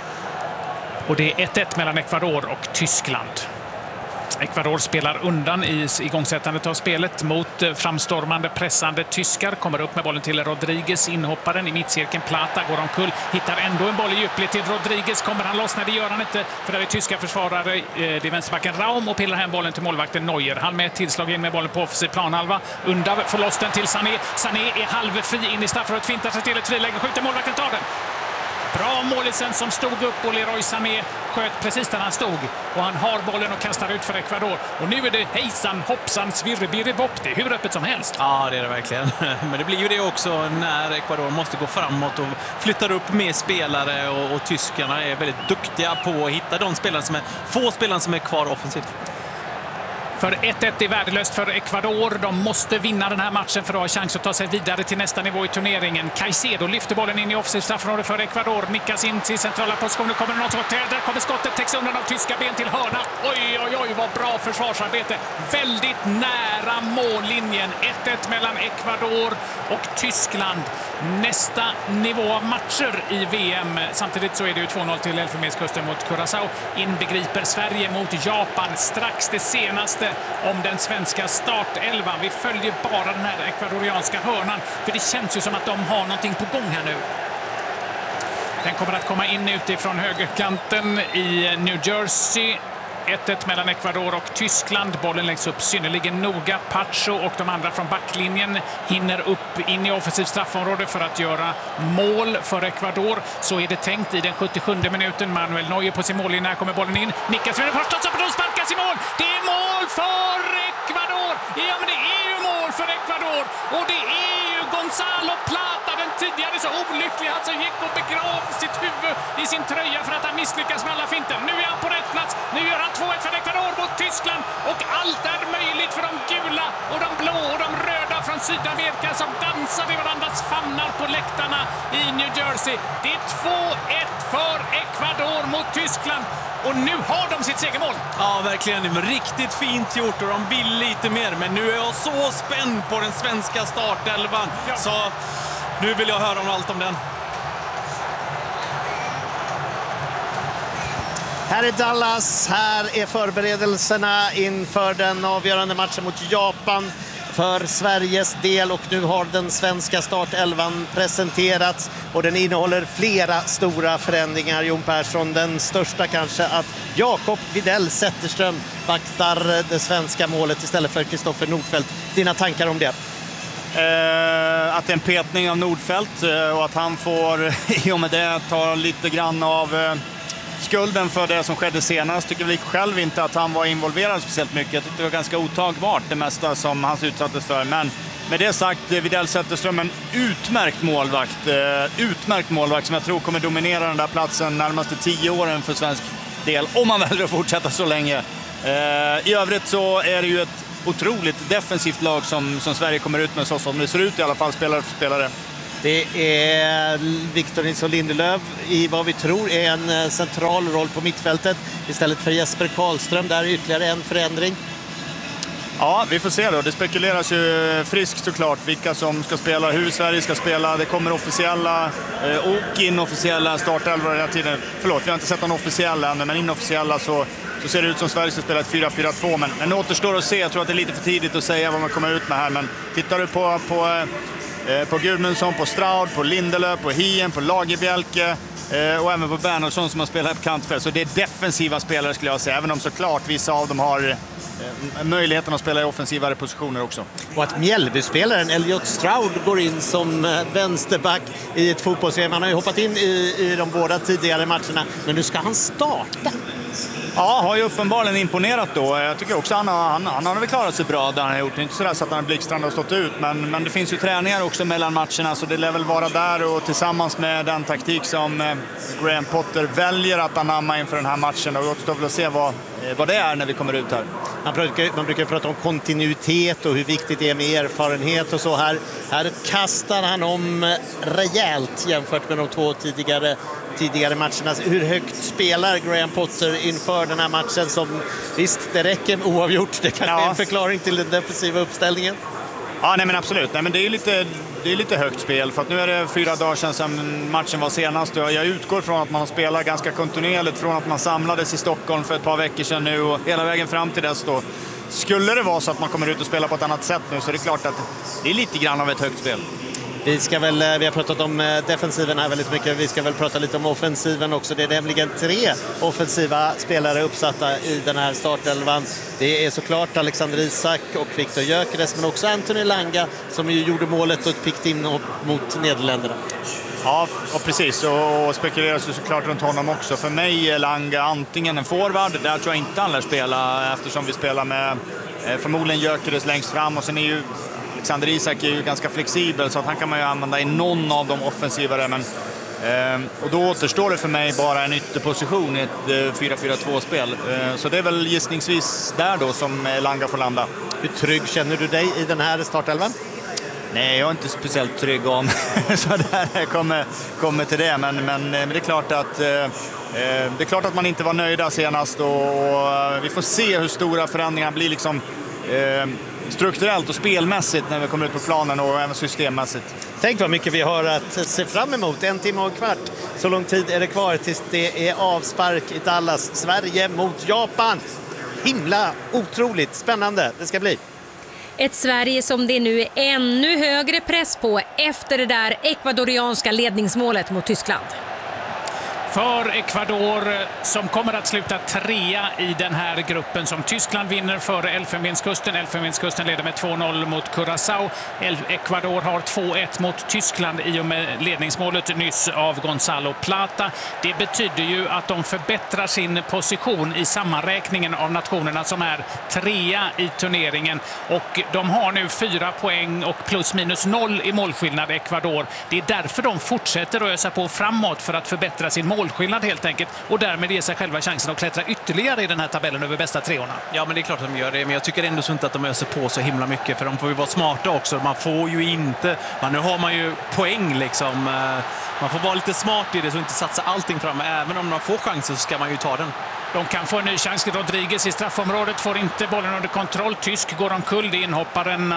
Och det är ett ett mellan Ecuador och Tyskland. Ecuador spelar undan i igångsättandet av spelet mot framstormande, pressande tyskar. Kommer upp med bollen till Rodriguez, inhopparen i mittcirkeln. Plata går omkull, hittar ändå en boll i djupled till Rodriguez. Kommer han loss? Nej, det gör han inte, för där är tyska försvarare. Det är vänsterbacken Raum och pillar hem bollen till målvakten Neuer. Han med ett tillslag in med bollen på offensiv planhalva. Undav får loss den till Sané. Sané är halvfri in i straffområdet, fintar sig till ett friläge, skjuter, målvakten tar den. Bra målisen som stod upp, och Leroy Sané sköt precis där han stod. Och han har bollen och kastar ut för Ecuador. Och nu är det hejsan, hoppsan, svirrebirrebopp. Det är hur öppet som helst. Ja, det är det verkligen. Men det blir ju det också när Ecuador måste gå framåt och flyttar upp med spelare. Och, och tyskarna är väldigt duktiga på att hitta de spelare som är, få spelare som är kvar offensivt. För ett ett är värdelöst för Ecuador. De måste vinna den här matchen för att ha chans att ta sig vidare till nästa nivå i turneringen. Caicedo lyfter bollen in i offensivt straffområde för Ecuador. Nickas in till centrala positioner. Kommer det något skott? Där kommer skottet. Täcks undan av tyska ben till hörna. Oj, oj, oj, vad bra försvarsarbete. Väldigt nära mållinjen. ett ett mellan Ecuador och Tyskland. Nästa nivå av matcher i V M. Samtidigt så är det ju två noll till Elfenbenskusten mot Curaçao. Inbegriper Sverige mot Japan. Strax det senaste om den svenska startelvan. Vi följer bara den här ekvadorianska hörnan, för det känns ju som att de har någonting på gång här nu. Den kommer att komma in utifrån högerkanten i New Jersey. ett ett mellan Ecuador och Tyskland. Bollen läggs upp synnerligen noga. Pacho och de andra från backlinjen hinner upp in i offensivt straffområde för att göra mål för Ecuador. Så är det tänkt i den sjuttiosjunde minuten. Manuel Neuer på sin mållinje. Här kommer bollen in. Nickas för den första, så de sparkas i mål. Det är mål för Ecuador! Ja, men det är ju mål för Ecuador! Och det är ju Gonzalo Plata, den tidigare så olyckliga, alltså gick och begrav sitt huvud i sin tröja för att han misslyckas med alla finter. Nu är han på rätt plats. Nu gör han två ett för Ecuador mot Tyskland, och allt är möjligt för de gula och de blå och de röda från Sydamerika som dansar i varandras famnar på läktarna i New Jersey. Det är två ett för Ecuador mot Tyskland. Och nu har de sitt segermål. Ja, verkligen. Det var riktigt fint gjort och de vill lite mer. Men nu är jag så spänd på den svenska startelvan. Ja. Så nu vill jag höra om allt om den. Här är Dallas, här är förberedelserna inför den avgörande matchen mot Japan. för Sveriges del och nu har den svenska startelvan presenterats och den innehåller flera stora förändringar. Jon Persson, den största kanske att Jakob Widell Zetterström vaktar det svenska målet istället för Kristoffer Nordfeldt. Dina tankar om det? Eh, att det är en petning av Nordfeldt eh, och att han får i och med det ta lite grann av eh, skulden för det som skedde senast. Tycker väl själv inte att han var involverad speciellt mycket. Jag tyckte det var ganska otagbart det mesta som han utsattes för. Men med det sagt, Widell Zetterström en utmärkt målvakt. Eh, utmärkt målvakt som jag tror kommer dominera den där platsen närmaste tio åren för svensk del. Om man väljer att fortsätta så länge. Eh, I övrigt så är det ju ett otroligt defensivt lag som, som Sverige kommer ut med, så som det ser ut i alla fall, spelare för spelare. Det är Victor Nilsson Lindelöf i vad vi tror är en central roll på mittfältet istället för Jesper Karlström. Där är ytterligare en förändring. Ja, vi får se då. Det spekuleras ju friskt såklart vilka som ska spela, hur Sverige ska spela. Det kommer officiella eh, och inofficiella startelvor hela tiden. Förlåt, vi har inte sett någon officiell än, men inofficiella så, så ser det ut som Sverige ska spela ett fyra fyra två. Men, men återstår att se. Jag tror att det är lite för tidigt att säga vad man kommer ut med här. Men tittar du på, på, eh, på Gudmundsson, på Straud, på Lindelöf, på Hien, på Lagerbjälke eh, och även på Bernhardsson som har spelat ett kantspel. Så det är defensiva spelare skulle jag säga. Även om såklart vissa av dem har möjligheten att spela i offensivare positioner också. Och att Mjällby-spelaren Elliot Straud går in som vänsterback i ett fotbollsgame. Han har ju hoppat in i, i de båda tidigare matcherna, men nu ska han starta. Ja, har ju uppenbarligen imponerat då. Jag tycker också att han, han, han har väl klarat sig bra där han har gjort. Det är inte sådär så att han har blixtrande och stått ut, men, men det finns ju träningar också mellan matcherna, så det lär väl vara där, och tillsammans med den taktik som eh, Graham Potter väljer att anamma inför den här matchen, och återstår väl att se vad, eh, vad det är när vi kommer ut här. Man brukar, man brukar prata om kontinuitet och hur viktigt det är med erfarenhet och så här. Här kastar han om rejält jämfört med de två tidigare tidigare matcherna. Hur högt spelar Graham Potter inför den här matchen som, visst, det räcker med oavgjort. Det kanske ja. är en förklaring till den defensiva uppställningen. Ja, nej men absolut. Nej, men det är lite, det är lite högt spel, för att nu är det fyra dagar sedan som matchen var senast. Jag utgår från att man har spelat ganska kontinuerligt från att man samlades i Stockholm för ett par veckor sedan nu och hela vägen fram till dess då. Skulle det vara så att man kommer ut och spela på ett annat sätt nu, så är det klart att det är lite grann av ett högt spel. Vi, ska väl, vi har pratat om defensiven här väldigt mycket. Vi ska väl prata lite om offensiven också. Det är nämligen tre offensiva spelare uppsatta i den här startelvan. Det är såklart Alexander Isak och Viktor Gyökeres, men också Anthony Langa som ju gjorde målet och ett pikt in mot Nederländerna. Ja, och precis. Och spekuleras ju såklart runt honom också. För mig är Langa antingen en forward, där tror jag inte han lär spela, eftersom vi spelar med eh, förmodligen Gyökeres längst fram, och sen är ju Alexander Isak är ju ganska flexibel, så att han kan man ju använda i någon av de offensivare, men eh, och då återstår det för mig bara en ytterposition i ett eh, fyra fyra två-spel. Eh, så det är väl gissningsvis där då som Langa får landa. Hur trygg känner du dig i den här startelvan? Nej, jag är inte speciellt trygg om så där kommer, kommer till det, men, men, men det är klart att eh, det är klart att man inte var nöjda senast, och, och vi får se hur stora förändringar blir liksom eh, strukturellt och spelmässigt när vi kommer ut på planen, och även systemmässigt. Tänk vad mycket vi har att se fram emot. En timme och en kvart. Så lång tid är det kvar tills det är avspark i Dallas. Sverige mot Japan. Himla otroligt spännande det ska bli. Ett Sverige som det nu är ännu högre press på efter det där ekvadorianska ledningsmålet mot Tyskland. För Ecuador, som kommer att sluta trea i den här gruppen, som Tyskland vinner före Elfenbenskusten. Elfenbenskusten leder med två noll mot Curaçao. Ecuador har två ett mot Tyskland i och med ledningsmålet nyss av Gonzalo Plata. Det betyder ju att de förbättrar sin position i sammanräkningen av nationerna som är trea i turneringen. Och de har nu fyra poäng och plus minus noll i målskillnad, Ecuador. Det är därför de fortsätter att ösa på framåt, för att förbättra sin mål målskillnad helt enkelt, och därmed ge sig själva chansen att klättra ytterligare i den här tabellen över bästa treorna. Ja, men det är klart att de gör det, men jag tycker ändå så inte att de öser på så himla mycket, för de får ju vara smarta också. Man får ju inte, man, nu har man ju poäng liksom, man får vara lite smart i det, så inte satsa allting fram. Även om man får chansen så ska man ju ta den. De kan få en ny chans. Rodriguez i straffområdet får inte bollen under kontroll. Tysk går omkull. Inhopparen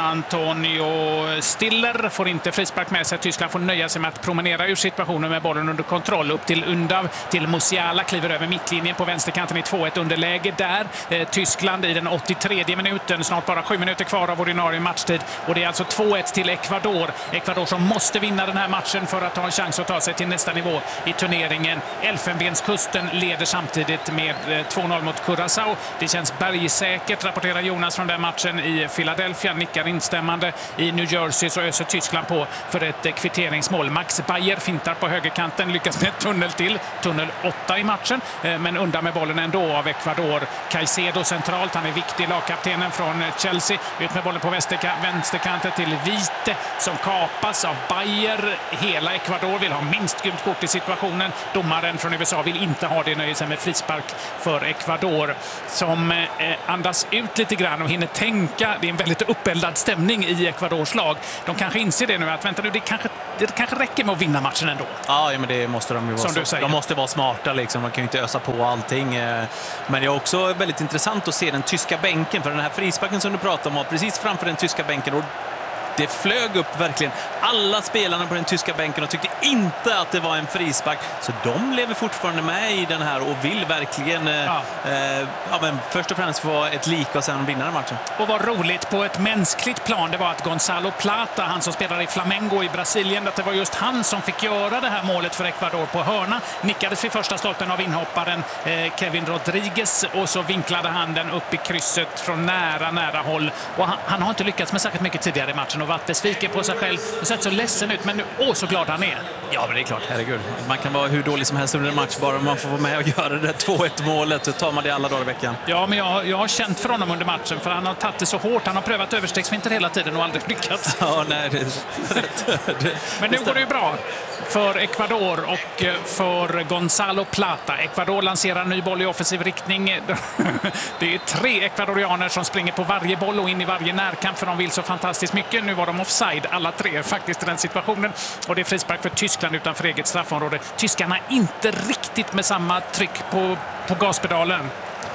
Antonio Stiller får inte frispark med sig. Tyskland får nöja sig med att promenera ur situationen med bollen under kontroll. Upp till Undav, till Musiala, kliver över mittlinjen på vänsterkanten i två ett underläge där. Eh, Tyskland i den åttiotredje minuten, snart bara sju minuter kvar av ordinarie matchtid. Och det är alltså två ett till Ecuador. Ecuador som måste vinna den här matchen för att ha en chans att ta sig till nästa nivå i turneringen. Elfenbenskusten leder samtidigt med två noll mot Curaçao. Det känns bergsäkert, rapporterar Jonas från den matchen i Philadelphia. Nickar instämmande. I New Jersey så öser Tyskland på för ett kvitteringsmål. Max Bayer fintar på högerkanten, lyckas med tunnel till. Tunnel åtta i matchen, men undan med bollen ändå av Ecuador. Caicedo centralt, han är viktig, lagkaptenen från Chelsea. Ut med bollen på vänsterkanten till Vite som kapas av Bayer. Hela Ecuador vill ha minst gult kort i situationen. Domaren från U S A vill inte ha det, nöjer sig med frispark för Ecuador som eh, andas ut lite grann och hinner tänka. Det är en väldigt uppeldad stämning i Ecuadors lag. De kanske inser det nu att vänta nu, det kanske, det kanske räcker med att vinna matchen ändå. Ja, men det måste de ju vara. Som du säger. De måste vara smarta liksom. De kan ju inte ösa på allting. Men det är också väldigt intressant att se den tyska bänken, för den här frisparken som du pratar om var precis framför den tyska bänken och det flög upp verkligen alla spelarna på den tyska bänken och tyckte inte att det var en frispark. Så de lever fortfarande med i den här och vill verkligen ja. Eh, ja, men först och främst få ett lika och sen vinna den matchen. Och vad roligt på ett mänskligt plan det var att Gonzalo Plata, han som spelar i Flamengo i Brasilien, att det var just han som fick göra det här målet för Ecuador på hörna. Nickades vid första stolpen av inhopparen eh, Kevin Rodriguez och så vinklade han den upp i krysset från nära, nära håll. Och han, han har inte lyckats med särskilt mycket tidigare i matchen och varit besviken på sig själv och sett så ledsen ut, men nu, åh så glad han är. Ja, men det är klart, herregud. Man kan vara hur dålig som helst under en match, bara man får vara med och göra det två ett målet, så tar man det alla dagar i veckan. Ja, men jag, jag har känt för honom under matchen, för han har tagit det så hårt. Han har prövat överstegsfinter hela tiden och aldrig lyckats. Ja, nej, det är rätt. Men nu går det ju bra för Ecuador och för Gonzalo Plata. Ecuador lanserar en ny boll i offensiv riktning. Det är tre ecuadorianer som springer på varje boll och in i varje närkamp, för de vill så fantastiskt mycket. Nu var de offside, alla tre faktiskt i den situationen. Och det är frispark för Tyskland utanför eget straffområde. Tyskarna inte riktigt med samma tryck på, på gaspedalen.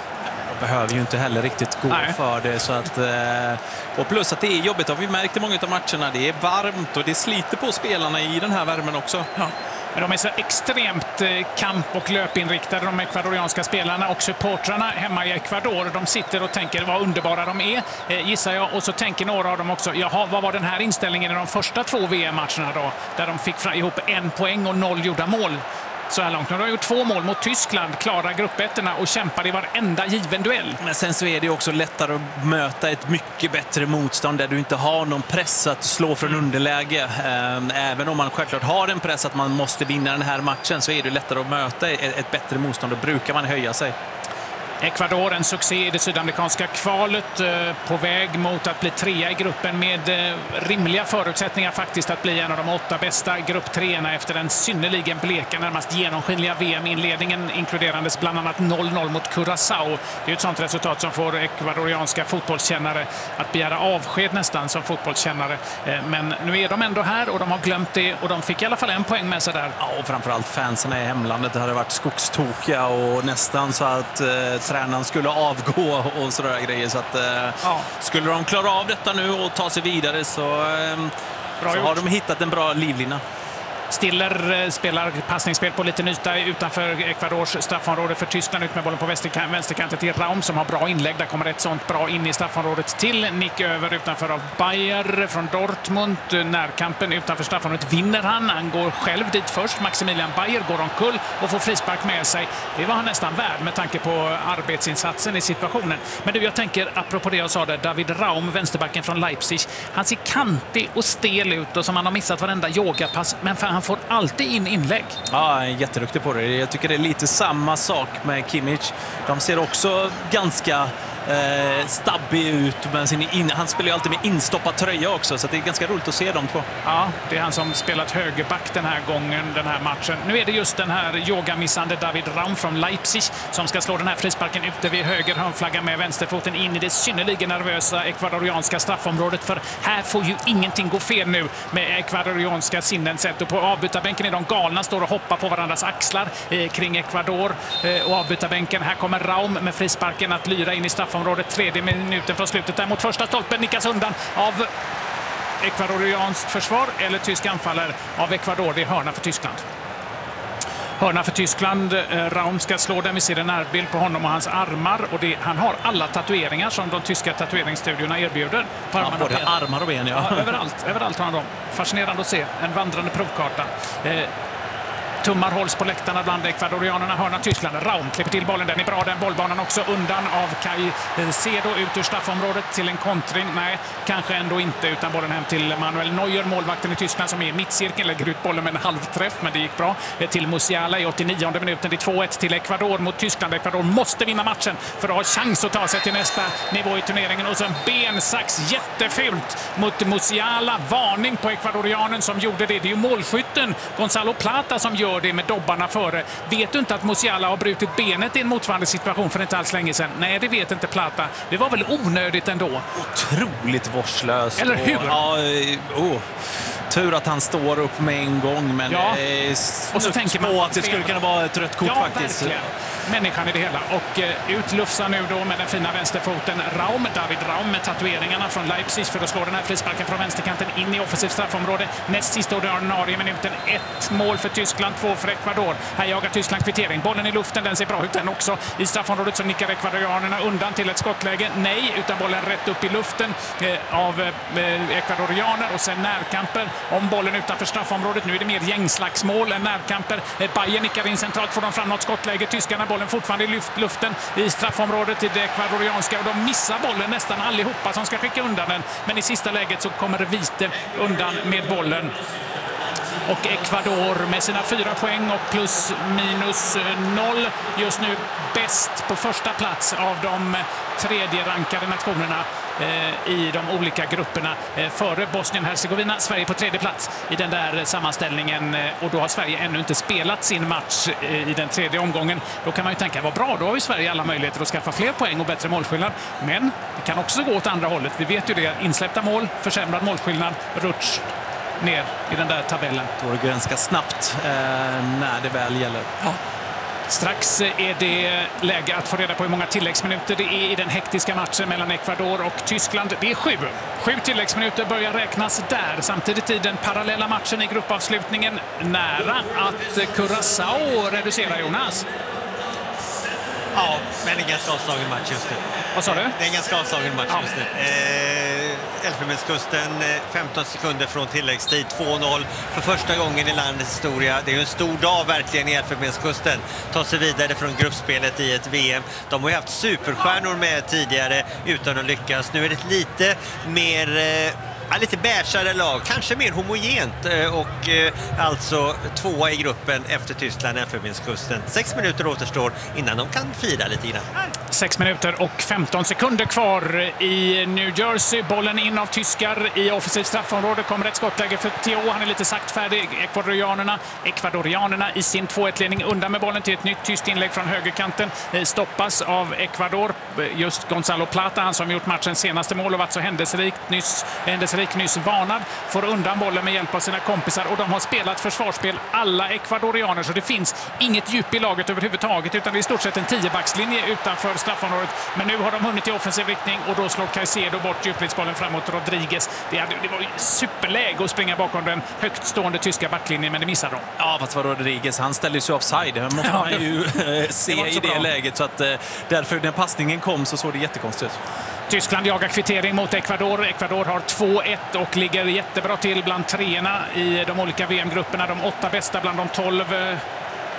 De behöver ju inte heller riktigt gå Nej. för det. Så att, och plus att det är jobbigt, har vi märkt i många av matcherna. Det är varmt och det sliter på spelarna i den här värmen också. Ja. Men de är så extremt kamp- och löpinriktade, de ekvadorianska spelarna och supportrarna hemma i Ecuador. De sitter och tänker vad underbara de är, gissar jag. Och så tänker några av dem också, jaha, vad var den här inställningen i de första två V M-matcherna då? Där de fick ihop en poäng och noll gjorda mål. Så här långt. Nu har de gjort två mål mot Tyskland, klara gruppettorna och kämpar i varenda given duell. Men sen så är det också lättare att möta ett mycket bättre motstånd där du inte har någon press att slå från underläge. Även om man självklart har en press att man måste vinna den här matchen, så är det lättare att möta ett bättre motstånd och brukar man höja sig. Ecuador, en succé i det sydamerikanska kvalet, eh, på väg mot att bli trea i gruppen med eh, rimliga förutsättningar faktiskt att bli en av de åtta bästa grupptreorna efter den synnerligen bleka, närmast genomskinliga V M-inledningen, inkluderandes bland annat noll noll mot Curaçao. Det är ett sånt resultat som får ekvadorianska fotbollskännare att begära avsked nästan som fotbollskännare. Eh, men nu är de ändå här och de har glömt det och de fick i alla fall en poäng med sig där. Ja, och framförallt fansen i hemlandet, det hade varit skogstokiga och nästan så att eh, tränaren skulle avgå och sådär grejer. Så att, eh, ja. Skulle de klara av detta nu och ta sig vidare så, eh, så har de hittat en bra livlina. Stiller spelar passningsspel på liten yta utanför Ecuadors straffområde för Tyskland, ut med bollen på vänsterkanten, vänsterkanten till Raum som har bra inlägg. Där kommer ett sånt bra in i straffområdet till nick över utanför av Bayer från Dortmund. Närkampen utanför straffområdet vinner han. Han går själv dit först. Maximilian Bayer går omkull och får frispark med sig. Det var han nästan värd med tanke på arbetsinsatsen i situationen. Men du, jag tänker, apropå det jag sa där, David Raum, vänsterbacken från Leipzig, han ser kantig och stel ut och som han har missat varenda yogapass, men fan, han får alltid in inlägg. Ja, han är jätteduktig på det. Jag tycker det är lite samma sak med Kimmich. De ser också ganska eh, stabbig ut. Men sin in, han spelar ju alltid med instoppad tröja också, så det är ganska roligt att se dem två. Ja, det är han som spelat högerback den här gången, den här matchen. Nu är det just den här yogamissande David Raum från Leipzig som ska slå den här frisparken ute vid höger hörnflagga med vänsterfoten in i det synnerligen nervösa ekvadorianska straffområdet. För här får ju ingenting gå fel nu med ekvadorianska sinnen sett. Och på avbytarbänken är de galna, står och hoppar på varandras axlar eh, kring Ecuador. Eh, och avbytarbänken, här kommer Raum med frisparken att lyra in i straffområdet. Tredje minuten från slutet där mot första stolpen, nickas undan av ekvadorianskt försvar eller tysk anfallare av Ecuador. Det är hörna för Tyskland. Hörna för Tyskland. Raum ska slå den. Vi ser en närbild på honom och hans armar. Och det, han har alla tatueringar som de tyska tatueringsstudiorna erbjuder. På Ja, både armar och ben, ja. Ja, överallt, överallt har han dem. Fascinerande att se. En vandrande provkarta. Eh, Tummar hålls på läktarna bland ekvadorianerna. Hörna Tyskland. Raum klipper till bollen. Den är bra, den bollbanan också. Undan av Caicedo ut ur straffområdet till en kontring. Nej, kanske ändå inte, utan bollen hem till Manuel Neuer, målvakten i Tyskland, som är i mittcirkeln. Lägger ut bollen med en halvträff, men det gick bra. Till Musiala i åttionionde minuten. Det är två ett till Ecuador mot Tyskland. Ecuador måste vinna matchen för att ha chans att ta sig till nästa nivå i turneringen. Och så en bensax jättefult mot Musiala. Varning på ekvadorianen som gjorde det. Det är ju målskytten Gonzalo Plata som gör det med dobbarna före. Vet du inte att Musiala har brutit benet i en motsvarande situation för inte alls länge sedan? Nej, det vet inte Plata. Det var väl onödigt ändå. Otroligt vårdslöst. Eller hur? Och, ja, oh. Tur att han står upp med en gång, men ja. eh, och så tänker man på att det skulle kunna vara ett rött kort, ja, faktiskt. Verkligen. Människan i det hela. Och eh, utlufsar nu då med den fina vänsterfoten Raum, David Raum med tatueringarna från Leipzig för att slå den här frisparken från vänsterkanten in i offensivt straffområde. Näst sista ordinarie minuten. Ett mål för Tyskland, två för Ecuador. Här jagar Tyskland kvittering. Bollen i luften, den ser bra ut den också. I straffområdet så nickar ekvadorianerna undan till ett skottläge. Nej, utan bollen rätt upp i luften eh, av eh, ekvadorianer och sen närkamper om bollen utanför straffområdet. Nu är det mer gängslagsmål än närkamper. Eh, Bayern nickar in centralt, får de fram något skottläge. Tyskarna bollen fortfarande i luft, luften i straffområdet i det ekvadorianska och de missar bollen nästan allihopa som ska skicka undan den. Men i sista läget så kommer Vite undan med bollen. Och Ecuador med sina fyra poäng och plus minus noll just nu bäst på första plats av de tredje rankade nationerna eh, i de olika grupperna eh, före Bosnien-Hercegovina. Sverige på tredje plats i den där sammanställningen eh, och då har Sverige ännu inte spelat sin match eh, i den tredje omgången. Då kan man ju tänka, vad bra, då har ju Sverige alla möjligheter att skaffa fler poäng och bättre målskillnad. Men det kan också gå åt andra hållet. Vi vet ju det, insläppta mål, försämrad målskillnad, rutsch ner i den där tabellen. Det går ganska snabbt eh, när det väl gäller. Ja. Strax är det läge att få reda på hur många tilläggsminuter det är i den hektiska matchen mellan Ecuador och Tyskland. Det är sju. Sju tilläggsminuter börjar räknas där. Samtidigt i den parallella matchen i gruppavslutningen nära att Curaçao reducerar, Jonas. Ja, men en ganska avslagen match just nu. Vad sa du? Det är en ganska avslagen match ja. just nu. Eh, Elfenbenskusten, femton sekunder från tilläggstid, två noll för första gången i landets historia. Det är ju en stor dag verkligen i Elfenbenskusten. Ta sig vidare från gruppspelet i ett V M. De har ju haft superstjärnor med tidigare utan att lyckas. Nu är det lite mer... Eh, Ja, lite bärsare lag, kanske mer homogent och eh, alltså tvåa i gruppen efter Tyskland, Elfenbenskusten. Sex minuter återstår innan de kan fira lite grann. Sex minuter och femton sekunder kvar i New Jersey. Bollen in av tyskar i offensivt straffområde. Kommer ett skottläge för Theo. Han är lite saktfärdig. Ekvadorianerna, Ekvadorianerna i sin två ett-ledning undan med bollen till ett nytt tyst inlägg från högerkanten. Stoppas av Ecuador. Just Gonzalo Plata, han som gjort matchens senaste mål och varit så händelserikt nyss, händelserikt nyss varnad, får undan bollen med hjälp av sina kompisar och de har spelat försvarsspel alla ekvadorianer, så det finns inget djup i laget överhuvudtaget, utan det är i stort sett en tiobackslinje utanför straffområdet. Men nu har de hunnit i offensiv riktning och då slår Caicedo bort djupledsbollen framåt Rodriguez. Det, hade, det var ju superläge att springa bakom den högt stående tyska backlinjen, men det missar de. Ja, fast var Rodriguez, han ställde sig offside. Det måste ja, man ju det, se det i det bra. läget, så att därför när passningen kom så såg det jättekonstigt ut. Tyskland jagar kvittering mot Ecuador. Ecuador har två ett och ligger jättebra till bland treorna i de olika V M-grupperna. De åtta bästa bland de tolv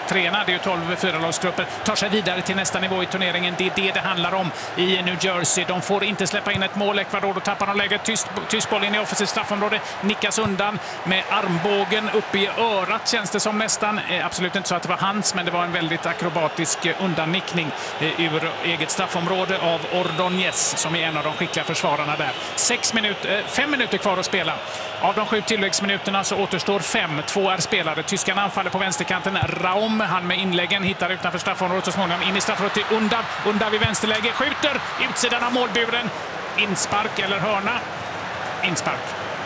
grupptreorna, det är ju tolv fyralagsgrupper, tar sig vidare till nästa nivå i turneringen. Det är det det handlar om i New Jersey. De får inte släppa in ett mål. Ecuador, då tappar de läget. Tyst, tyst boll in i offensivt straffområde. Nickas undan med armbågen upp i örat, känns det som nästan. Eh, absolut inte så att det var hans, men det var en väldigt akrobatisk eh, undannickning eh, ur eget straffområde av Ordóñez, som är en av de skickliga försvararna där. Sex minuter, eh, fem minuter kvar att spela. Av de sju tilläggsminuterna så återstår fem. Två är spelade. Tyskarna anfaller på vänsterkanten. Raum, han med inläggen, hittar utanför straffområdet så småningom in i straffområdet till Undav. Undav i vänsterläge, skjuter utsidan av målburen. Inspark eller hörna? Inspark.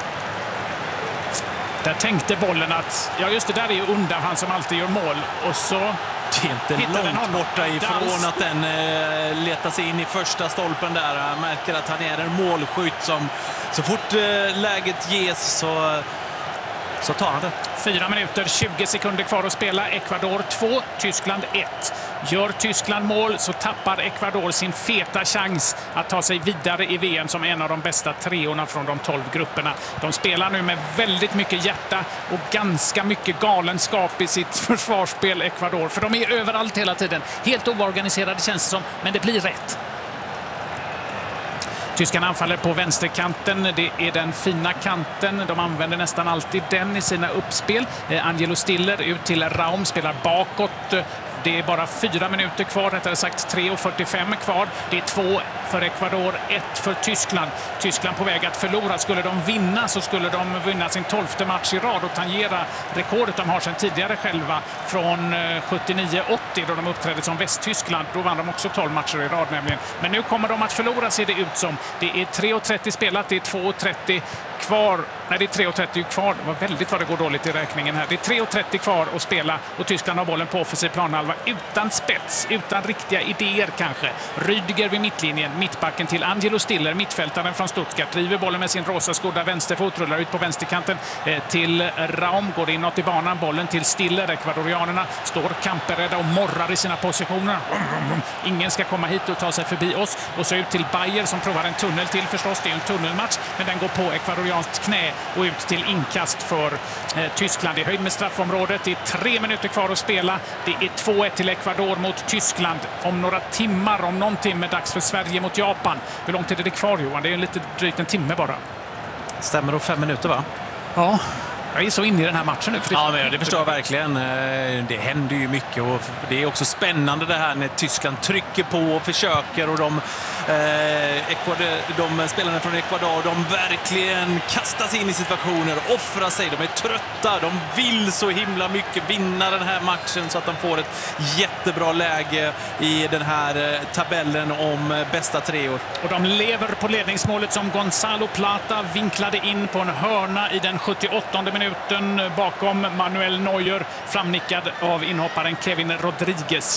Där tänkte bollen att, ja just det, där är ju Undav, han som alltid gör mål. Och så det är inte långt borta ifrån Dans. Att den eh, letar sig in i första stolpen där. Jag märker att han är en målskytt som så fort eh, läget ges så, så tar han det. Fyra minuter, tjugo sekunder kvar att spela. Ecuador två, Tyskland ett. Gör Tyskland mål så tappar Ecuador sin feta chans att ta sig vidare i V M som en av de bästa treorna från de tolv grupperna. De spelar nu med väldigt mycket hjärta och ganska mycket galenskap i sitt försvarsspel, Ecuador. För de är överallt hela tiden. Helt oorganiserade känns det som, men det blir rätt. Tyskarna anfaller på vänsterkanten. Det är den fina kanten. De använder nästan alltid den i sina uppspel. Eh, Angelo Stiller ut till Raum, spelar bakåt. Det är bara fyra minuter kvar, rättare sagt tre och fyrtiofem kvar. Det är två för Ecuador, ett för Tyskland. Tyskland på väg att förlora. Skulle de vinna så skulle de vinna sin tolfte match i rad och tangera rekordet de har sedan tidigare själva från sjuttionio åttio då de uppträdde som Västtyskland. Då vann de också tolv matcher i rad nämligen. Men nu kommer de att förlora, ser det ut som. Det är tre och trettio spelat, det är två och trettio kvar. Nej, det är tre och trettio kvar. Det var väldigt vad det går dåligt i räkningen här. Det är tre och trettio kvar att spela och Tyskland har bollen på offensiv planhalva utan spets, utan riktiga idéer kanske. Rüdiger vid mittlinjen, mittbacken till Angelo Stiller, mittfältaren från Stuttgart, driver bollen med sin rosa skodda vänsterfot, rullar ut på vänsterkanten eh, till Raum, går inåt i banan, bollen till Stiller. Ekvadorianerna står kamperädda och morrar i sina positioner. Ingen ska komma hit och ta sig förbi oss. Och så ut till Bayer som provar en tunnel till förstås. Det är en tunnelmatch, men den går på ekvadorianskt knä och ut till inkast för eh, Tyskland i höjd med straffområdet. Det är tre minuter kvar att spela. Det är två ett till Ecuador mot Tyskland. Om några timmar, om någon timme, dags för Sverige mot Japan. Hur lång tid är det kvar, Johan? Det är en lite drygt en timme bara. Stämmer, och fem minuter va? Ja. Jag är så inne i den här matchen nu. Ja, men det förstår jag verkligen. Det händer ju mycket och det är också spännande det här när Tyskland trycker på och försöker och de, eh, Ecuador, de spelarna från Ecuador, de verkligen kastar sig in i situationer, offrar sig, de är trötta, de vill så himla mycket vinna den här matchen så att de får ett jättebra läge i den här tabellen om bästa treor. Och de lever på ledningsmålet som Gonzalo Plata vinklade in på en hörna i den sjuttioåttonde minuten bakom Manuel Neuer, framnickad av inhopparen Kevin Rodriguez.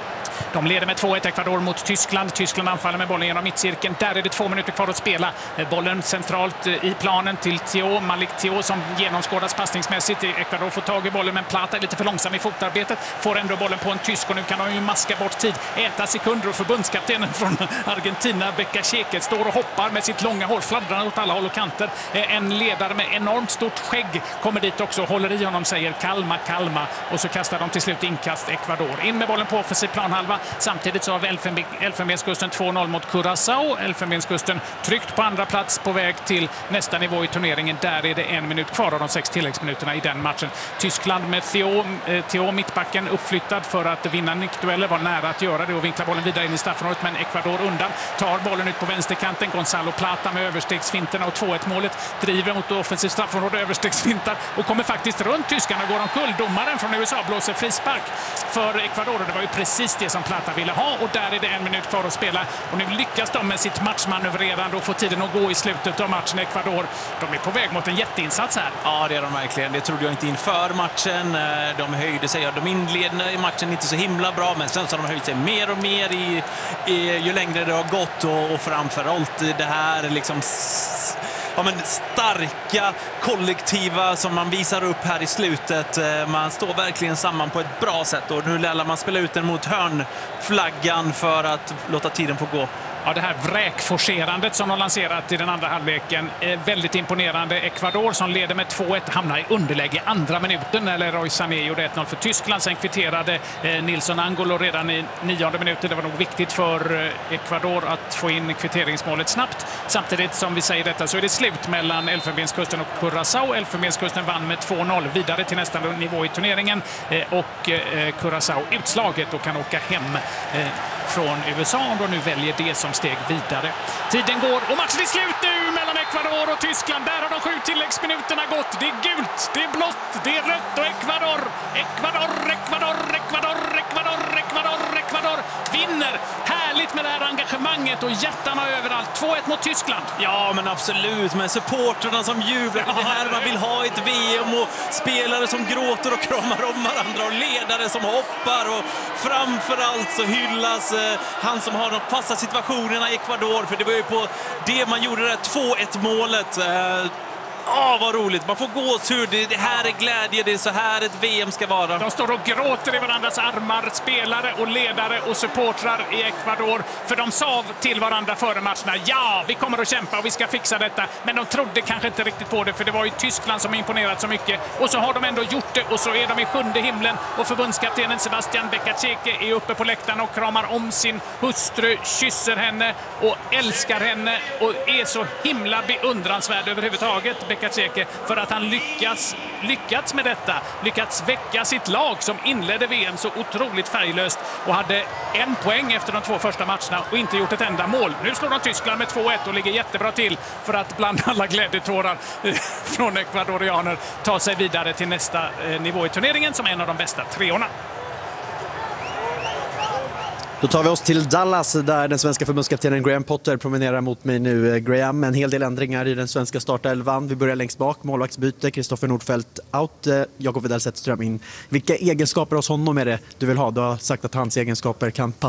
De leder med två ett Ecuador mot Tyskland. Tyskland anfaller med bollen genom mittcirkeln. Där är det två minuter kvar att spela. Bollen centralt i planen till Theo, Malik Theo som genomskådas passningsmässigt. Ecuador får tag i bollen, men Plata är lite för långsam i fotarbetet. Får ändå bollen på en tysk och nu kan de ju maska bort tid. Äta sekunder och förbundskaptenen från Argentina, Becca Cheket, står och hoppar med sitt långa hår, fladdrar åt alla håll och kanter. En ledare med enormt stort skägg kommer dit också och håller i honom, säger kalma, kalma. Och så kastar de till slut inkast Ecuador. In med bollen på offensiv planhalva. Samtidigt så har Elfenben, Elfenbenskusten två noll mot Curaçao. Elfenbenskusten tryckt på andra plats på väg till nästa nivå i turneringen. Där är det en minut kvar av de sex tilläggsminuterna i den matchen. Tyskland med Theo, eh, Theo mittbacken uppflyttad för att vinna nickdueller, var nära att göra det och vinkla bollen vidare in i straffområdet, men Ecuador undan. Tar bollen ut på vänsterkanten. Gonzalo Plata med överstegsfinterna och två ett målet. Driver mot offensiv straffområde, överstegsfintar och kommer faktiskt runt tyskarna, går omkull. Domaren från U S A blåser frispark för Ecuador och det var ju precis det som Plata ville ha och där är det en minut kvar att spela och nu lyckas de med sitt matchmanövrerande och få tiden att gå i slutet av matchen. Ecuador, de är på väg mot en jätteinsats här. Ja, det är de verkligen. Det trodde jag inte inför matchen. De höjde sig, de inledde i matchen inte så himla bra, men sen så har de höjt sig mer och mer i, i, ju längre det har gått och, och framförallt det här liksom ja, men starka kollektiva som man visar upp här i slutet. Man står verkligen samman på ett bra sätt och nu lär man spela ut den mot hörnflaggan för att låta tiden få gå. Ja, det här vräkforcerandet som de lanserat i den andra halvleken är väldigt imponerande. Ecuador som leder med två ett hamnar i underläge andra minuten när Leroy Sané gjorde ett noll för Tyskland. Sen kvitterade eh, Nilsson Angolo redan i nionde minuten. Det var nog viktigt för eh, Ecuador att få in kvitteringsmålet snabbt. Samtidigt som vi säger detta så är det slut mellan Elfenbenskusten och Curaçao. Elfenbenskusten vann med två noll vidare till nästa nivå i turneringen eh, och eh, Curaçao utslaget och kan åka hem eh, från U S A och nu väljer det som steg vidare. Tiden går och matchen är slut nu mellan Ecuador och Tyskland. Där har de sju tilläggsminuterna gått. Det är gult, det är blått, det är rött och Ecuador, Ecuador, Ecuador, Ecuador, Ecuador, Ecuador, Ecuador vinner. Härligt med det här engagemanget och hjärtarna överallt. två ett mot Tyskland. Ja, men absolut. Med supporterna som jublar. Det här man vill ha i ett V M och spelare som gråter och kramar om varandra och ledare som hoppar och framförallt så hyllas eh, han som har de fasta situationerna i Ecuador, för det var ju på det man gjorde det där två ett målet. Eh, Åh, vad roligt. Man får gåshud. Det här är glädje. Det är så här ett V M ska vara. De står och gråter i varandras armar, spelare och ledare och supportrar i Ecuador. För de sa till varandra före matcherna, ja, vi kommer att kämpa och vi ska fixa detta. Men de trodde kanske inte riktigt på det, för det var ju Tyskland som imponerat så mycket. Och så har de ändå gjort det och så är de i sjunde himlen. Och förbundskaptenen Sebastian Becacheke är uppe på läktaren och kramar om sin hustru, kysser henne och älskar henne och är så himla beundransvärd överhuvudtaget. Becacheke, för att han lyckas, lyckats med detta. Lyckats väcka sitt lag som inledde V M så otroligt färglöst och hade en poäng efter de två första matcherna och inte gjort ett enda mål. Nu slår de Tyskland med två ett och ligger jättebra till för att bland alla glädjetårar från ekvadorianer ta sig vidare till nästa nivå i turneringen som en av de bästa treorna. Då tar vi oss till Dallas där den svenska förbundskaptenen Graham Potter promenerar mot mig nu. Graham, en hel del ändringar i den svenska startelvan. Vi börjar längst bak, målvaktsbyte, Kristoffer Nordfeldt out, Jakob Widell Zetterström in. Vilka egenskaper hos honom är det du vill ha? Du har sagt att hans egenskaper kan passa